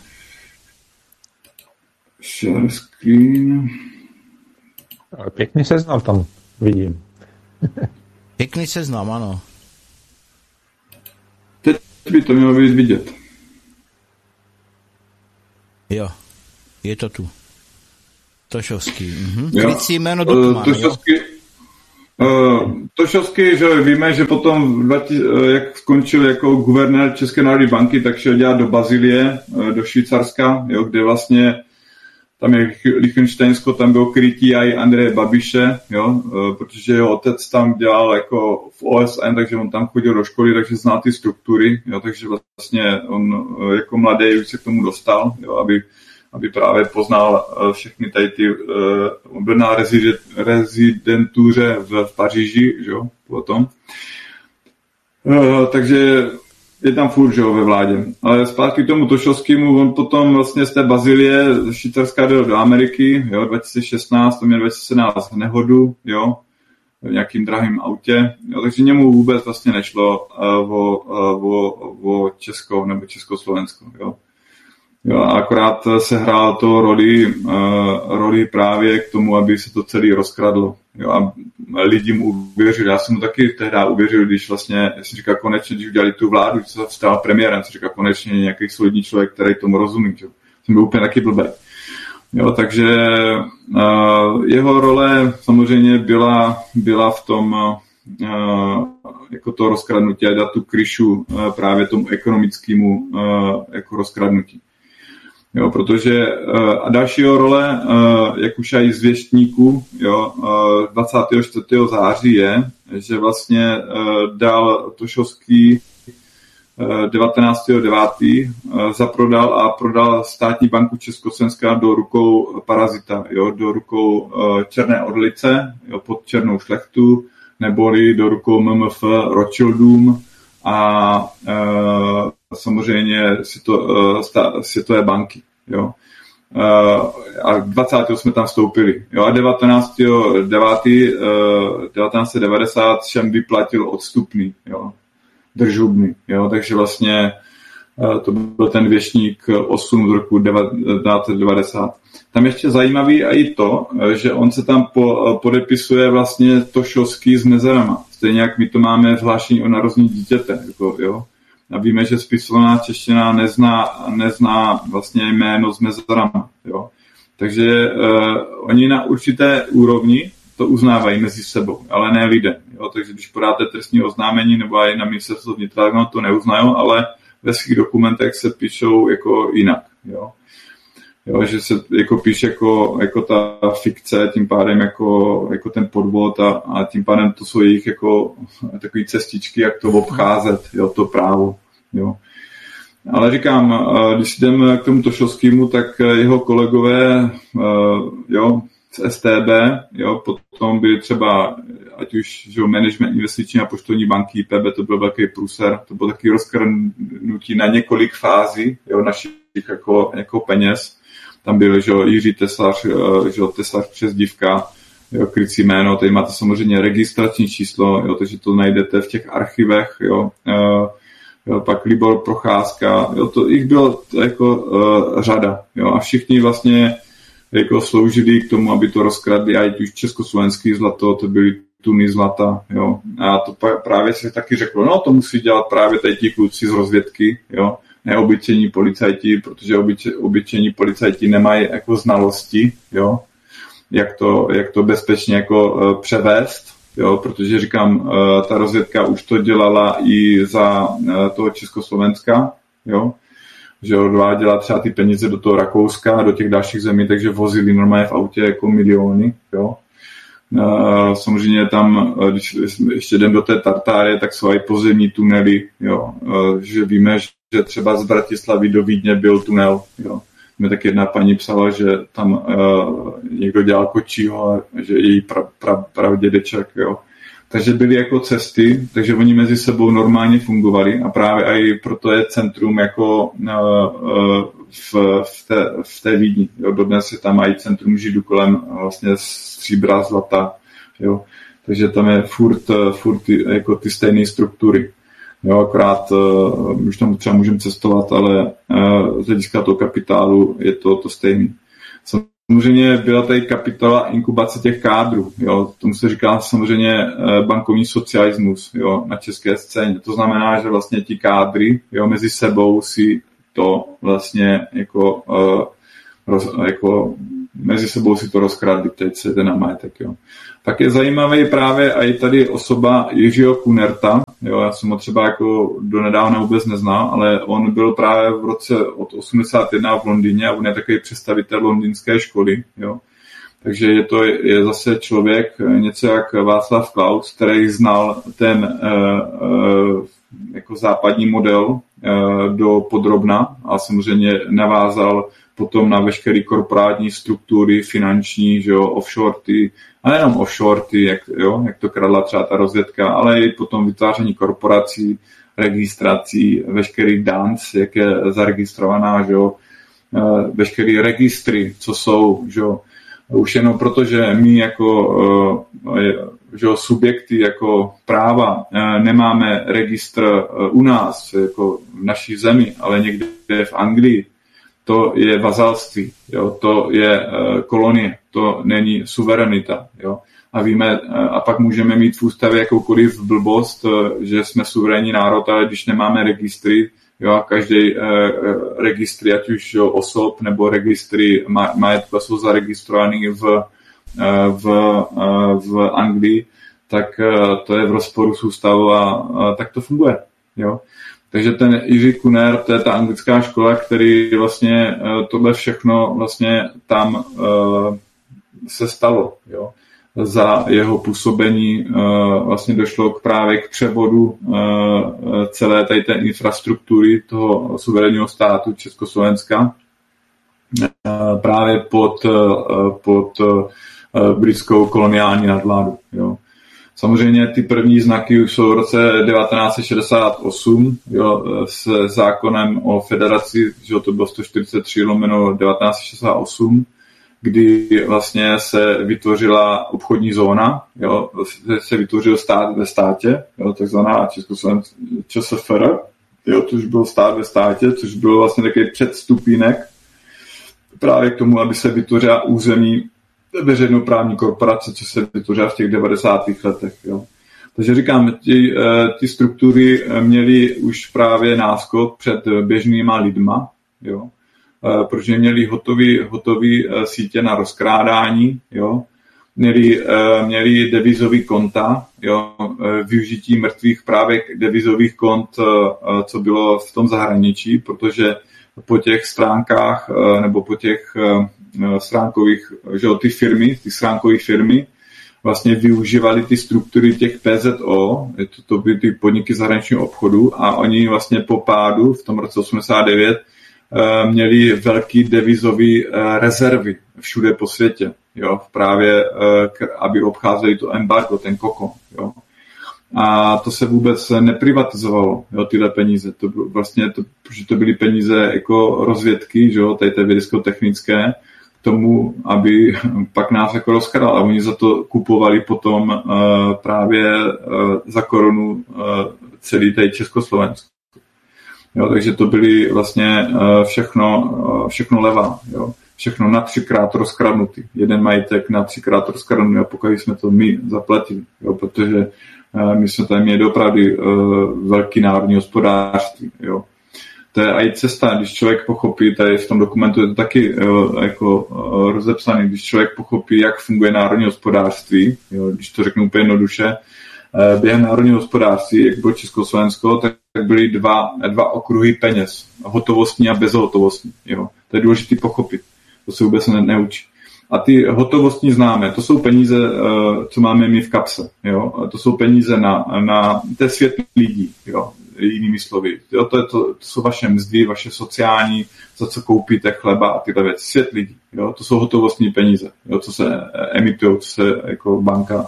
Share screen. Pěkný seznam tam vidím. Pěkný seznam, ano. Teď by to mělo být vidět. Jo, je to tu. Tošovský. Mhm. Krycí jméno Dukman, Tošovský, uh, Tošovský, že víme, že potom, jak skončil jako guvernér České národní banky, tak šel dělat do Bazilie, do Švýcarska, jo, kde vlastně tam je Lichtensteinsko, tam bylo krytí i Andreje Babiše, jo, protože jeho otec tam dělal jako v O S N, takže on tam chodil do školy, takže zná ty struktury, jo, takže vlastně on jako mladý už se k tomu dostal, jo, aby, aby právě poznal všechny tady ty, on byl na rezidentuře v, v Paříži, jo, potom. Takže je tam furt, že jo, ve vládě. Ale zpátky k tomu Tošovskému, on potom vlastně z té Bazilie z Švýcarska jel do Ameriky, jo, dva tisíce šestnáct, to měl dva tisíce sedmnáct nehodu, jo, v nějakým drahým autě, jo, takže němu vůbec vlastně nešlo uh, o, uh, o, o Česko nebo Československo, jo. Jo, a akorát se hrál to roli, uh, roli právě k tomu, aby se to celé rozkradlo. Jo, a lidi mu uvěřili. Já jsem mu taky tehdy uvěřil, když vlastně, jsem říkal, konečně, když udělali tu vládu, když se stal premiérem, jsem říkal, konečně nějaký solidní člověk, který tomu rozumí. Jo. Jsem byl úplně taky blbej. Jo, takže uh, jeho role samozřejmě byla, byla v tom, uh, jako to rozkradnutí a dát tu kryšu uh, právě tomu ekonomickému uh, jako rozkradnutí. Jo, protože a dalšího role, jak už aj z věštníků, jo, dvacátého čtvrtého září je, že vlastně dal Tošovský devatenáctého devátého zaprodal a prodal státní banku Československá do rukou parazita, jo, do rukou černé orlice, jo, pod černou šlechtu, neboli do rukou M M F Rothschildům a samozřejmě světové banky. Jo. A dvacátého jsme tam vstoupili. Jo. A devatenáctého devátého devatenáct set devadesát všem vyplatil odstupný, jo. Držhubný. Jo. Takže vlastně to byl ten věštník osm z roku devatenáct set devadesát. Tam ještě zajímavý je i to, že on se tam po, podepisuje vlastně Tošovský s mezerama. Stejně jak my to máme v hlášení o narození dítěte. Jako, jo. A víme, že spisovaná čeština nezná, nezná vlastně jméno s mezerama. Jo. Takže uh, oni na určité úrovni to uznávají mezi sebou, ale ne lidem. Jo. Takže když podáte trestní oznámení nebo i na ministerstvo vnitra, to neuznají, ale ve svých dokumentech se píšou jako jinak. Jo. Jo, že se jako píše jako, jako ta fikce, tím pádem jako, jako ten podvod a, a tím pádem to jsou jejich jako takové cestičky, jak to obcházet, jo, to právo. Jo. Ale říkám, když jdeme k tomu Tošovskému, tak jeho kolegové, jo, z S T B, jo, potom byly třeba, ať už že management investiční a poštovní banky, P B, to byl velký průser, to bylo taky rozkrnutí na několik fází, jo, našich jako, jako peněz. Tam byl, že Jiří Tesař, že Tesař přezdívka, jo, krycí jméno, tady máte samozřejmě registrační číslo, jo, takže to najdete v těch archivech, jo, jo, pak Libor Procházka, jo, to jich bylo jako uh, řada, jo, a všichni vlastně jako sloužili k tomu, aby to rozkradli, a už československý zlato, to byly tuny zlata, jo, a to právě se taky řeklo, no to musí dělat právě tady ti kluci z rozvědky, jo, neobyčejní policajti, protože obyče, obyčejní policajti nemají jako znalosti, jo, jak to, jak to bezpečně jako uh, převést, jo, protože říkám, uh, ta rozvědka už to dělala i za uh, toho Československa, jo, že odváděla třeba ty peníze do toho Rakouska a do těch dalších zemí, takže vozili normálně v autě jako miliony, jo. Uh, samozřejmě tam, když ještě jdem do té Tartárie, tak jsou i pozemní tunely, jo, uh, že víme, že třeba z Bratislavy do Vídně byl tunel, jo. Mě tak jedna paní psala, že tam uh, někdo dělal kočího a že její pra, pra, pravdědeček, jo. Takže byly jako cesty, takže oni mezi sebou normálně fungovali a právě i proto je centrum jako uh, uh, v, v, té, v té Vídni. Jo. Dodnes je tam i centrum Židů kolem vlastně stříbra, zlata, jo. Takže tam je furt, furt ty, jako ty stejné struktury. Jo, akorát uh, už tam třeba můžeme cestovat, ale uh, z hlediska toho kapitálu je to to stejné. Samozřejmě byla tady kapitola inkubace těch kádrů. Jo. Tomu se říká samozřejmě uh, bankovní socialismus, jo, na české scéně. To znamená, že vlastně ti kádry, jo, mezi sebou si to vlastně jako, uh, roz, jako mezi sebou si to rozkradli, teď se jde na majetek. Jo. Tak je zajímavý právě i tady osoba Jiřího Kunerta, jo, já jsem ho třeba jako donedávna vůbec neznal, ale on byl právě v roce od osmdesát jedna v Londýně a on je takový představitel londýnské školy, jo. Takže je to je zase člověk, něco jak Václav Klaus, který znal ten uh, uh, jako západní model uh, do podrobna a samozřejmě navázal potom na veškeré korporátní struktury, finanční, že jo, offshore, ty, a nejenom offshore, ty, jak, jo, jak to kradla třeba ta rozvědka, ale i potom vytváření korporací, registrací, veškerý dance, jak je zaregistrovaná, že jo, uh, veškeré registry, co jsou, že jo, už jenom proto, že my jako že subjekty, jako práva, nemáme registr u nás, jako v naší zemi, ale někde v Anglii, to je vazalství, jo? To je kolonie, to není suverenita. Jo? A víme, a pak můžeme mít v ústavě jakoukoliv blbost, že jsme suverénní národ, ale když nemáme registry, jo, a každý eh, registry, ať už jo, osob nebo registry majetku jsou zaregistrovaný v, eh, v, eh, v Anglii, tak eh, to je v rozporu s ústavou a, a tak to funguje. Jo. Takže ten Jiří Kuner, to je ta anglická škola, který vlastně eh, tohle všechno vlastně tam eh, se stalo. Jo. Za jeho působení vlastně došlo k právě k převodu celé tady té infrastruktury toho suverénního státu Československa právě pod, pod britskou koloniální nadvládu. Jo. Samozřejmě ty první znaky už jsou v roce devatenáct set šedesát osm, jo, s zákonem o federaci, že to bylo sto čtyřicet tři lomeno devatenáct set šedesát osm, kdy vlastně se vytvořila obchodní zóna, jo, se vytvořil stát ve státě, jo, takzvaná Československá ČSFR, jo, což byl stát ve státě, což byl vlastně takový předstupínek právě k tomu, aby se vytvořila území veřejnoprávní korporace, co se vytvořila v těch devadesátých letech. Jo. Takže říkám, ty, ty struktury měly už právě náskok před běžnýma lidma, jo. Protože měli hotový, hotový sítě na rozkrádání, jo? Měli, měli devizový konta, jo? Využití mrtvých právě devizových kont, co bylo v tom zahraničí, protože po těch stránkách nebo po těch stránkových, že ty firmy, ty stránkové firmy vlastně využívali ty struktury těch P Z O, to, to byly ty podniky zahraničního obchodu a oni vlastně po pádu v tom roce osmdesát devět měli velký devizový rezervy všude po světě, jo, právě, aby obcházeli to embargo, ten kokon, jo. A to se vůbec neprivatizovalo, jo, tyhle peníze. To bylo vlastně, to, protože to byly peníze jako rozvědky, že jo, tady té vědecko-technické, k tomu, aby pak nás jako rozkradal. A oni za to kupovali potom uh, právě uh, za korunu uh, celý tady Československo. Jo, takže to byly vlastně všechno, všechno levá, jo. Všechno na třikrát rozkradnutý. Jeden majetek na třikrát rozkradnutý a pokud jsme to my zaplatili, jo, protože my jsme tady měli opravdu velký národní hospodářství. Jo. To je i cesta, když člověk pochopí, tady v tom dokumentu je to taky jako rozepsaný, když člověk pochopí, jak funguje národní hospodářství, jo, když to řeknu úplně jednoduše, během národního hospodářství, jak bylo Československo, tak byly dva, dva okruhy peněz, hotovostní a bezhotovostní. Jo. To je důležité pochopit, to se vůbec ne, neučí. A ty hotovostní známe, to jsou peníze, co máme my v kapse. Jo. To jsou peníze na, na ten svět lidí, jo. Jinými slovy. Jo. To, je to, to jsou vaše mzdy, vaše sociální, za co koupíte chleba a tyhle věci. Svět lidí. Jo. To jsou hotovostní peníze, jo, co se emitují, co se jako banka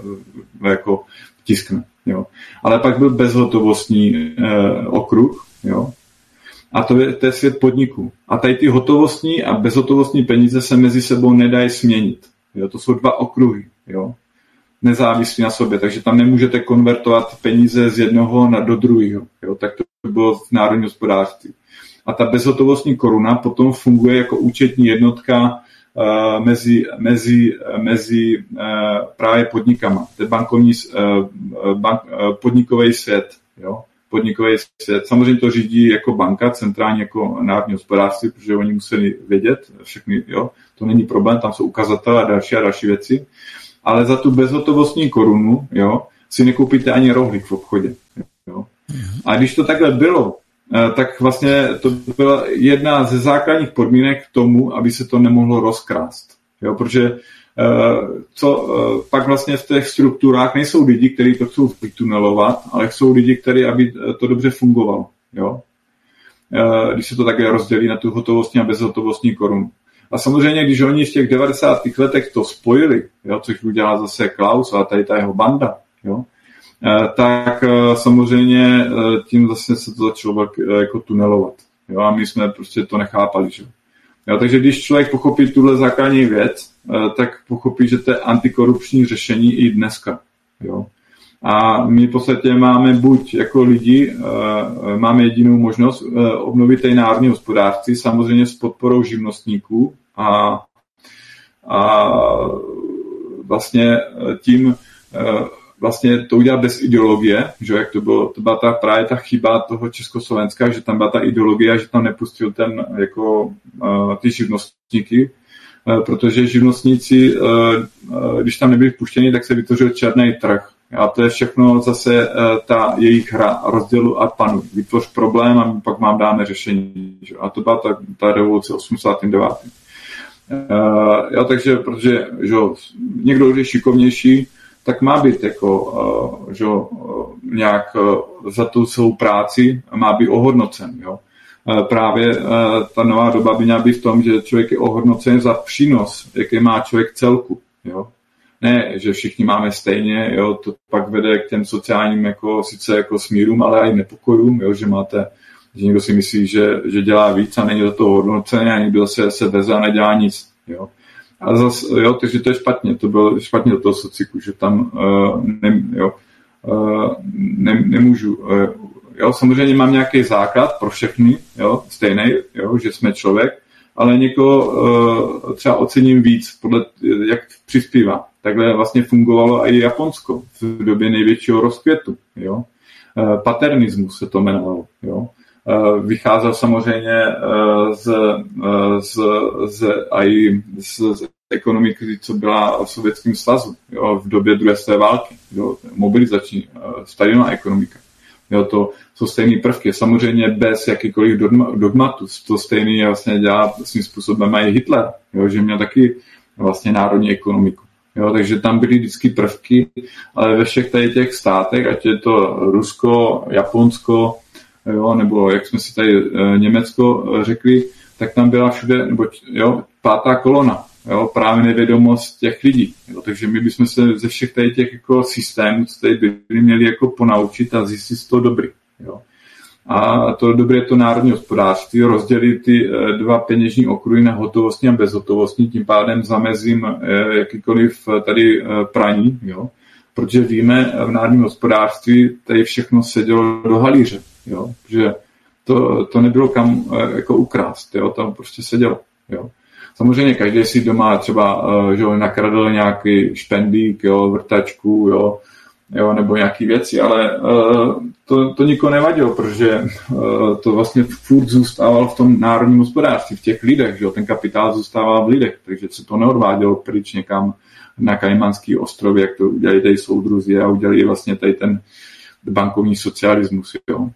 jako tiskne. Jo. Ale pak byl bezhotovostní eh, okruh, jo. A to je, to je svět podniků. A tady ty hotovostní a bezhotovostní peníze se mezi sebou nedají směnit. Jo. To jsou dva okruhy, jo. Nezávislí na sobě, takže tam nemůžete konvertovat peníze z jednoho na do druhého. Jo. Tak to bylo v národním hospodářství. A ta bezhotovostní koruna potom funguje jako účetní jednotka Uh, mezi, mezi, mezi uh, právě podnikama. To je bankovní, uh, bank, uh, podnikový svět. Jo? podnikový svět. Samozřejmě to řídí jako banka, centrální jako národní hospodářství, protože oni museli vědět všechny, jo, to není problém, tam jsou ukazatele a další a další věci. Ale za tu bezhotovostní korunu, jo, si nekoupíte ani rohlík v obchodě. Jo. A když to takhle bylo, tak vlastně to byla jedna ze základních podmínek k tomu, aby se to nemohlo rozkrást. Jo, protože co pak vlastně v těch strukturách nejsou lidi, kteří to chcou vytunelovat, ale jsou lidi, kteří, aby to dobře fungovalo. Jo. Když se to takhle rozdělí na tu hotovostní a bezhotovostní korunu. A samozřejmě, když oni v těch devadesátých letech to spojili, jo, což udělal zase Klaus a tady ta jeho banda, jo, tak samozřejmě tím zase se to začalo jako tunelovat. Jo, a my jsme prostě to nechápali. Že? Jo, takže když člověk pochopí tuhle základní věc, tak pochopí, že to je antikorupční řešení i dneska. Jo. A my v podstatě máme buď jako lidi, máme jedinou možnost obnovit té národní hospodářství, samozřejmě s podporou živnostníků a, a vlastně tím vlastně to udělat bez ideologie, že jak to bylo, to byla ta, právě ta chyba toho Československa, že tam byla ta ideologie a že tam nepustil ten jako uh, ty živnostníky, uh, protože živnostníci, uh, uh, když tam nebyli vpuštěni, tak se vytvořil černý trh. A to je všechno zase uh, ta jejich hra, rozdělu a panu. Vytvoř problém a my pak vám dáme řešení. Že? A to byla ta, ta revoluce osmdesátým devátým Uh, jo, takže, protože že, někdo, kdo je šikovnější, tak má být jako, uh, že, uh, nějak uh, za tu svou práci má být ohodnocen. Jo. Uh, právě uh, ta nová doba by měla být v tom, že člověk je ohodnocen za přínos, jaký má člověk celku. Jo. Ne, že všichni máme stejně, jo, to pak vede k těm sociálním jako, sice jako smírům, ale i nepokojům, jo, že máte, že někdo si myslí, že, že dělá víc a není do toho hodnocený a někdo se, se veze a nedělá nic. Jo. A zase, jo, takže to je špatně, to bylo špatně do toho sociku, že tam uh, ne, jo, uh, ne, nemůžu, uh, jo, samozřejmě mám nějaký základ pro všechny, jo, stejný, jo, že jsme člověk, ale někoho uh, třeba ocením víc, podle, jak přispívá. Takhle vlastně fungovalo i Japonsko v době největšího rozkvětu, jo. Uh, paternismus se to jmenovalo, jo. Uh, vycházel samozřejmě uh, z, uh, z, z, aj z, z ekonomiky, co byla v Sovětském svazu, jo, v době druhé světové války, jo, mobilizační, uh, Stalinová ekonomika. Jo, to jsou stejné prvky. Samozřejmě bez jakýkoliv dogmatu. To stejný vlastně dělá svým způsobem i Hitler, jo, že měl taky vlastně národní ekonomiku. Jo, takže tam byly vždycky prvky, ale ve všech tady těch státech, ať je to Rusko, Japonsko, jo, nebo jak jsme si tady e, Německo řekli, tak tam byla všude, nebo jo, pátá kolona, jo, právě nevědomost těch lidí. Jo, takže my bychom se ze všech tady těch jako systémů, co tady byli, měli jako ponaučit a zjistit z toho dobrý. Jo. A to dobré je to národní hospodářství, rozdělit ty e, dva peněžní okruhy na hotovostní a bezhotovostní, tím pádem zamezím e, jakýkoliv tady e, praní, jo. Protože víme, v národním hospodářství tady všechno sedělo do halíře. Jo, že to, to nebylo kam jako ukrást, jo, tam prostě sedělo. Jo. Samozřejmě každý si doma třeba že nakradl nějaký špendík, jo, vrtačku, jo, jo, nebo nějaký věci, ale to, to nikoho nevadilo, protože to vlastně furt zůstávalo v tom národním hospodářství, v těch lidech, že jo, ten kapitál zůstával v lidech, takže se to neodvádělo pryč někam na Kajmanský ostrovy, jak to udělali tady soudruzi a udělali vlastně tady ten bankovní socialismus, jo.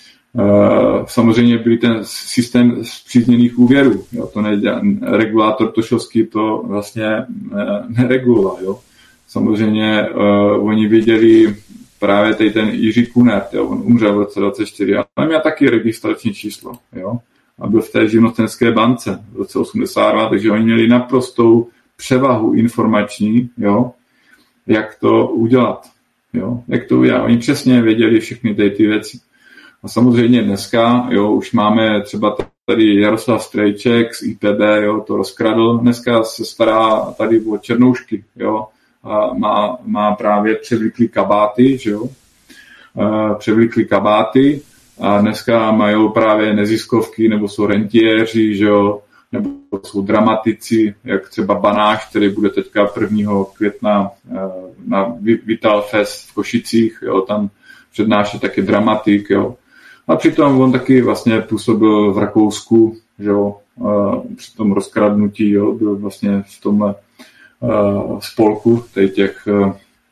Samozřejmě byl ten systém zpřízněných úvěrů. Jo. To nedělá, regulátor Tošovský to vlastně nereguloval. Jo. Samozřejmě uh, oni viděli právě tady ten Jiří Kunert, jo. On umřel v roce dvacet čtyři, ale měl taky registrační číslo. Jo. A byl v té živnostenské bance v roce osmdesát dva, takže oni měli naprostou převahu informační, jo, jak to udělat. Jo. Jak to udělat. Oni přesně věděli všechny tady ty věci. A samozřejmě dneska, jo, už máme třeba tady Jaroslav Strejček z I P B, jo, to rozkradl. Dneska se stará tady o černoušky, jo, a má, má právě převliklý kabáty, že jo, převliklý kabáty a dneska mají právě neziskovky, nebo jsou rentiéři, že jo, nebo jsou dramatici, jak třeba Banáš, který bude teďka prvního května na Vital Fest v Košicích, jo, tam přednášet, taky dramatik, jo. A přitom on taky vlastně působil v Rakousku, že jo, při tom rozkradnutí, jo, byl vlastně v tomhle uh, spolku těch uh,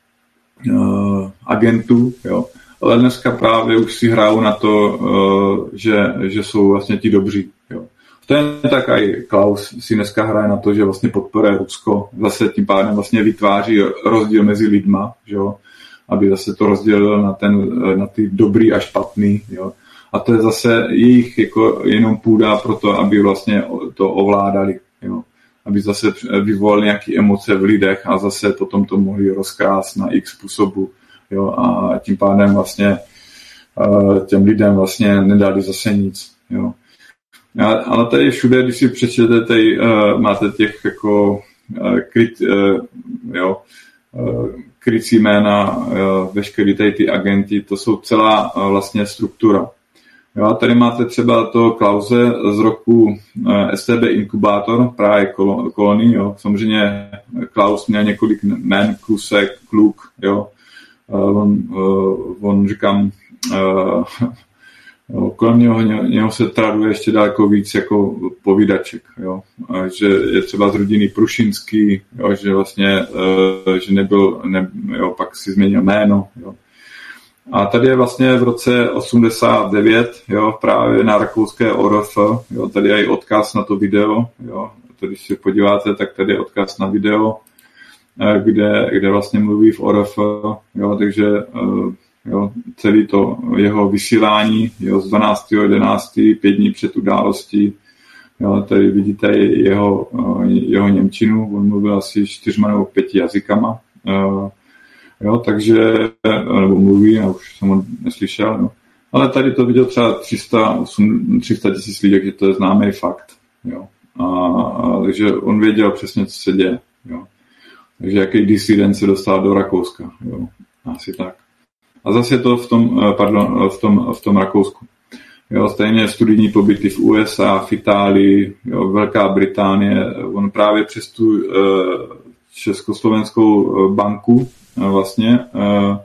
agentů, jo. Ale dneska právě už si hrajou na to, uh, že, že jsou vlastně ti dobří, jo. To je tak i Klaus si dneska hraje na to, že vlastně podporuje Rusko, zase tím pádem vlastně vytváří rozdíl mezi lidma, že jo, aby zase to rozdělil na, ten, na ty dobrý a špatný, jo. A to je zase jejich jako jenom půda pro to, aby vlastně to ovládali, jo. Aby zase vyvolali nějaké emoce v lidech a zase potom to mohli rozkrást na x způsobu, jo. A tím pádem vlastně těm lidem vlastně nedali zase nic, jo. Ale tady všude, když si přečtete, tady uh, máte těch jako uh, kryt, uh, jo, uh, krycí jména, uh, veškerý tady ty agenti, to jsou celá uh, vlastně struktura. Jo, a tady máte třeba to Klause z roku uh, S T B Inkubátor, právě kol- kolonii, jo. Samozřejmě Klaus měl několik jmén, Klusek, Kluk, jo. Uh, on, uh, on říkám, uh, Jo, kolem něho, něho se traduje ještě daleko víc jako povídaček, jo. Že je třeba z rodiny Prušinský, jo, že vlastně že nebyl, ne, jo, pak si změnil jméno, jo. A tady je vlastně v roce osmdesát devět, jo, právě na rakouské O R F, jo, tady je i odkaz na to video, jo. To, když se podíváte, tak tady je odkaz na video, kde, kde vlastně mluví v O R F, jo, takže jo, celý to jeho vysílání, jo, z dvanáctého jedenáctého pět dní před událostí. Jo, tady vidíte jeho, jeho němčinu, on mluvil asi čtyřma nebo pěti jazykama. Jo, takže, nebo mluví, já už jsem ho neslyšel, jo. Ale tady to viděl třeba tři sta tisíc lidí, takže to je známý fakt. Jo. A, a, takže on věděl přesně, co se děje. Jo. Takže jaký disident se dostal do Rakouska. Jo. Asi tak. A zase je to v tom, pardon, v tom, v tom Rakousku. Jo, stejně studijní pobyty v U S A, v Itálii, jo, Velká Británie. On právě přes tu uh, Československou banku uh, vlastně uh,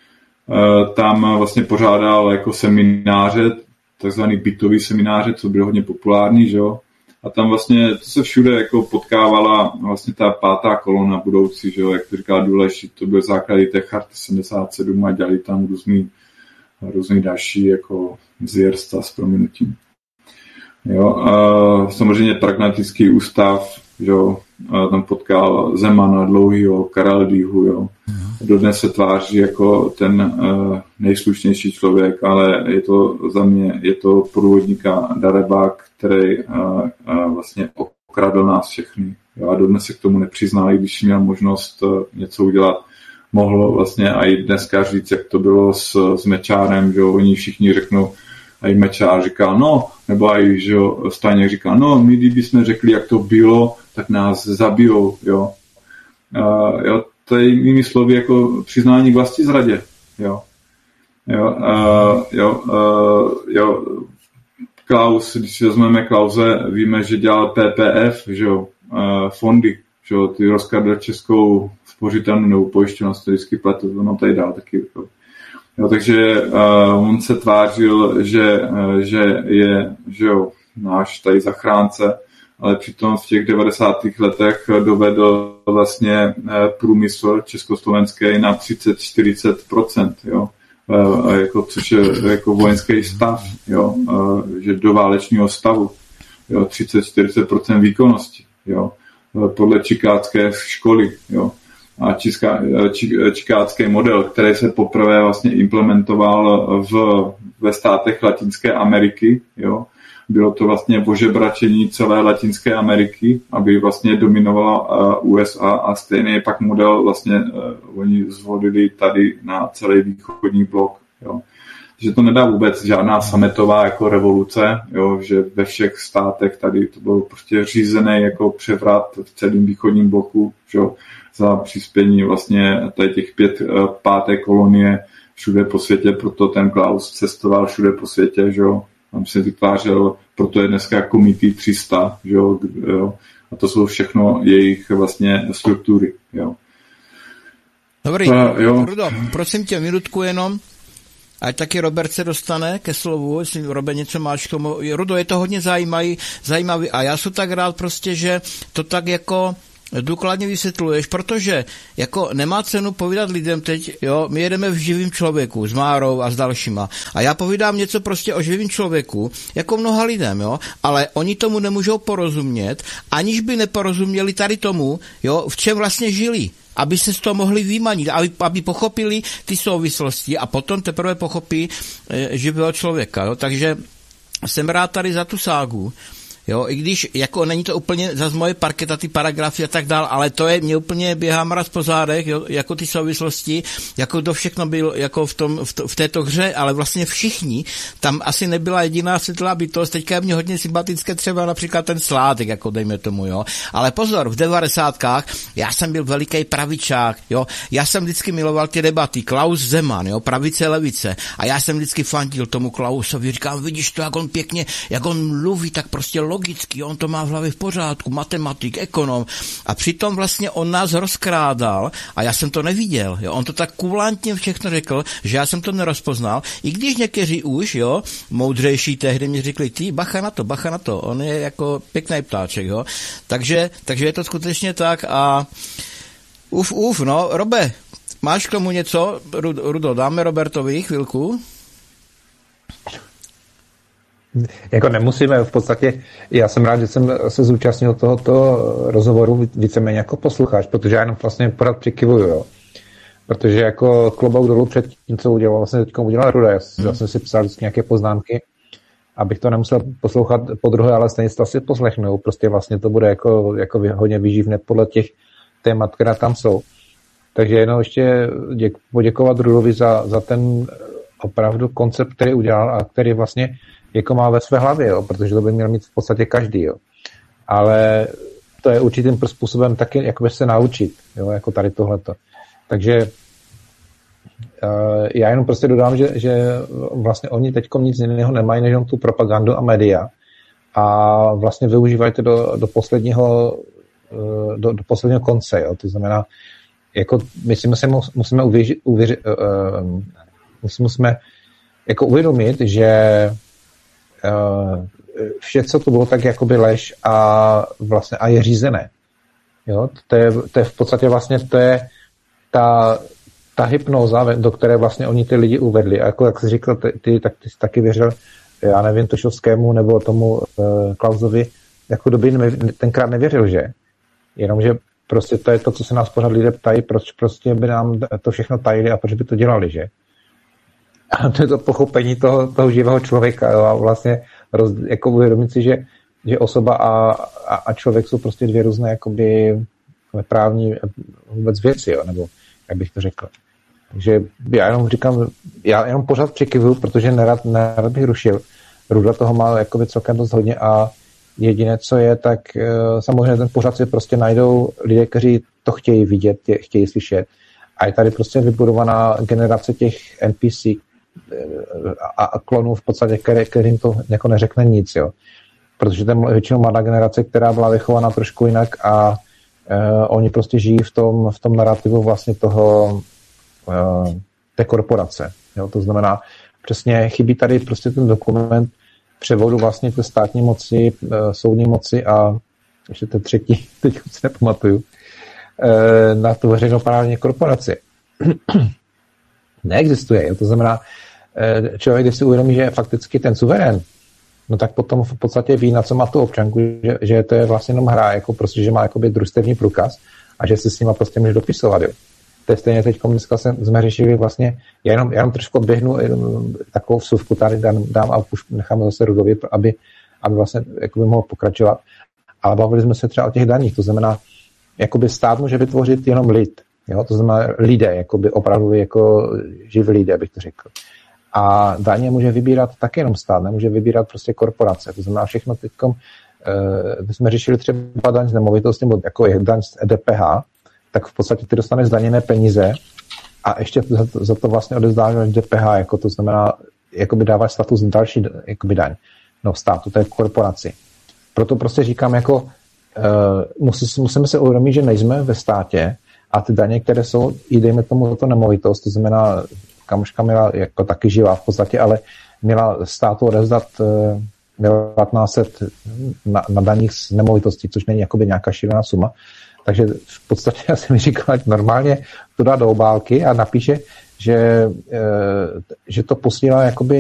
uh, tam vlastně pořádal jako semináře, takzvaný bytový semináře, co bylo hodně populární, že jo. A tam vlastně to se všude jako potkávala vlastně ta pátá kolona budoucí, že jo, jak to říká Důležitý, to byl základy té charty sedmdesát sedm a dělali tam různý, různý další jako zvěrstva s prominutím. Jo, a samozřejmě pragmatický ústav, že jo, tam potkal Zemana, Dlouhýho, Karaldýhu, jo. Dodnes se tváří jako ten uh, nejslušnější člověk, ale je to za mě, je to průvodníka Darebák, který uh, uh, vlastně okradl nás všechny. Jo, a dodnes se k tomu nepřiznal, i když měl možnost uh, něco udělat. Mohlo vlastně i dneska říct, jak to bylo s, s Mečárem, že jo, oni všichni řeknou, a i Mečár říkal, no, nebo i, že jo, Staněk říkal, no, my kdybychom řekli, jak to bylo, tak nás zabijou, jo. Uh, jo, to je jinými slovy jako přiznání k vlastizradě, jo. Jo, uh, jo, uh, jo, Klaus, když si vezmeme Klause, víme, že dělal P P F, že jo, uh, fondy, že jo, ty rozkradl českou spořitelnu nebo pojišťovnu, to vždycky pletu, ono tady dál taky, jo. Jo, takže uh, on se tvářil, že, uh, že je, že jo, náš tady zachránce, ale přitom v těch devadesátých letech dovedl vlastně průmysl československý na třicet až čtyřicet procent, jo, e, jako, což je jako vojenský stav, jo, e, že do válečního stavu, jo, třicet až čtyřicet procent výkonnosti, jo, podle čikátské školy, jo. A čiská, či, čikátský model, který se poprvé vlastně implementoval v, ve státech Latinské Ameriky, jo. Bylo to vlastně ožebračení celé Latinské Ameriky, aby vlastně dominovala U S A a stejný pak model vlastně uh, oni zvolili tady na celý východní blok. Jo. Takže to nedá vůbec žádná sametová jako revoluce, jo, že ve všech státech tady to bylo prostě řízený jako převrat v celém východním bloku, jo, za přispění vlastně tady těch pět uh, páté kolonie všude po světě, proto ten Klaus cestoval všude po světě, jo. Tam se vytvářel, proto je dneska Committee tři sta, že jo, jo, a to jsou všechno jejich vlastně struktury, jo. Dobrý, uh, jo. Rudo, prosím tě, minutku jenom. ať taky Robert se dostane ke slovu, jestli Robe něco máš k tomu. Rudo, je to hodně zajímavý, zajímavý a já jsem tak rád prostě, že to tak jako důkladně vysvětluješ, protože jako nemá cenu povídat lidem teď, jo, my jedeme v živým člověku s Márou a s dalšíma a já povídám něco prostě o živým člověku, jako mnoha lidem, jo, ale oni tomu nemůžou porozumět, aniž by neporozuměli tady tomu, jo, v čem vlastně žili, aby se z toho mohli vymanit, aby, aby pochopili ty souvislosti a potom teprve pochopí e, živého člověka, jo, takže jsem rád tady za tu ságu. Jo, i když jako není to úplně zas moje parketa, ty paragrafy a tak dál, ale to je, mě úplně běhá mraz po zádech, jo, jako ty souvislosti, jako to všechno byl jako v, tom, v, to, v této hře, ale vlastně všichni, tam asi nebyla jediná světlá bytost, teďka je mě hodně sympatické třeba například ten Sládek, jako dejme tomu, jo, ale pozor, v devadesátkách já jsem byl veliký pravičák, jo, já jsem vždycky miloval ty debaty, Klaus Zeman, jo, pravice, levice a já jsem vždycky fandil tomu Klausovi, říkám, vidíš to, jak on pěkně, jak on mluví, tak prostě logicky, on to má v hlavě v pořádku, matematik, ekonom a přitom vlastně on nás rozkrádal a já jsem to neviděl, jo, on to tak kulantně všechno řekl, že já jsem to nerozpoznal, i když někteří už, jo, moudřejší tehdy mi řekli, ty, bacha na to, bacha na to, on je jako pěkný ptáček, jo, takže, takže je to skutečně tak a uf, uf, no, Robe, máš k tomu něco, Rudo, dáme Robertovi chvilku? Jako nemusíme, v podstatě, já jsem rád, že jsem se zúčastnil tohoto rozhovoru víceméně jako posluchač, protože já jenom vlastně pořád přikyvuju, jo. Protože jako klobouk dolů před tím, co udělal, vlastně teď udělal Ruda, já, já jsem si psal vždycky nějaké poznámky, abych to nemusel poslouchat po druhé, ale stejně to asi poslechnu, prostě vlastně to bude jako, jako hodně výživné podle těch témat, která tam jsou. Takže jenom ještě děk, poděkovat Rudovi za, za ten opravdu koncept, který udělal a který vlastně jako má ve své hlavě, jo, protože to by měl mít v podstatě každý, jo. Ale to je určitým způsobem taky jakoby se naučit, jo, jako tady tohleto. Takže uh, já jenom prostě dodám, že, že vlastně oni teďkom nic jiného nemají, než tu propagandu a média a vlastně využívají to do, do posledního uh, do, do posledního konce, jo. To znamená, jako myslíme si, musíme uvěřit, uvěřit uh, musíme jako uvědomit, že Uh, vše, co to bylo, tak jakoby lež a vlastně a je řízené. Jo? To, je, to je v podstatě vlastně to je ta, ta hypnóza, do které vlastně oni ty lidi uvedli. A jako jak jsi říkal, ty, ty tak ty jsi taky věřil, já nevím, Tošovskému nebo tomu uh, Klausovi, jako doby tenkrát nevěřil, že? Jenomže prostě to je to, co se nás pořád lidé ptají, proč prostě by nám to všechno tajili a proč by to dělali, že? A to je to pochopení toho, toho živého člověka, jo, a vlastně roz, jako uvědomit si, že, že osoba a, a, a člověk jsou prostě dvě různé jakoby právní vůbec věci, jo, nebo jak bych to řekl. Takže já jenom říkám, já jenom pořád přikyvuju, protože nerad, nerad bych rušil. Ruda toho má jakoby celkem dost hodně a jediné, co je, tak samozřejmě ten pořád si prostě najdou lidé, kteří to chtějí vidět, chtějí slyšet. A je tady prostě vybudovaná generace těch N P C a, a klonů v podstatě, který, kterým to jako neřekne nic, jo. Protože to je většinou mladá generace, která byla vychovaná trošku jinak a uh, oni prostě žijí v tom, v tom narrativu vlastně toho uh, té korporace, jo. To znamená, přesně chybí tady prostě ten dokument převodu vlastně té státní moci, uh, soudní moci a ještě ten třetí, teď se nepamatuju, uh, na tu veřejnoprávní korporaci. Neexistuje. Jo? To znamená, člověk, když si uvědomí, že je fakticky ten suverén, no tak potom v podstatě ví, na co má tu občanku, že, že to je vlastně jenom hra, jako prostě, že má jakoby družstevní průkaz a že si s nima prostě může dopisovat. Jo? To je stejně teď dneska jsme řešili vlastně, já jenom, já jenom trošku odběhnu, jenom takovou vsuvku tady dám, dám a už necháme zase Rudovi, aby, aby vlastně jakoby mohl pokračovat. Ale bavili jsme se třeba o těch daních, to znamená, jakoby stát může vytvořit jenom lid. Jo? To znamená lidé, jakoby opravdu jako živí lidé, bych to řekl. A daně může vybírat taky jenom stát, nemůže vybírat prostě korporace. To znamená všechno teďkom, uh, jsme řešili třeba daň z nemovitosti, nebo jako je daň z D P H, tak v podstatě ty dostaneš zdaněné peníze a ještě za to, za to vlastně odezdáš D P H, jako to znamená, jakoby dáváš status další jakoby daň. No státu, to je korporaci. Proto prostě říkám, jako uh, musí, musíme se uvědomit, že nejsme ve státě a ty daně, které jsou, i dejme tomu to nemovitost, to znamená kamoška měla jako taky živá v podstatě, ale měla státu odevzdat devatenáct set na, na daních z nemovitostí, což není jakoby nějaká šílená suma. Takže v podstatě já jsem mi říkal, ať normálně to dá do obálky a napíše, že, že to posílá jakoby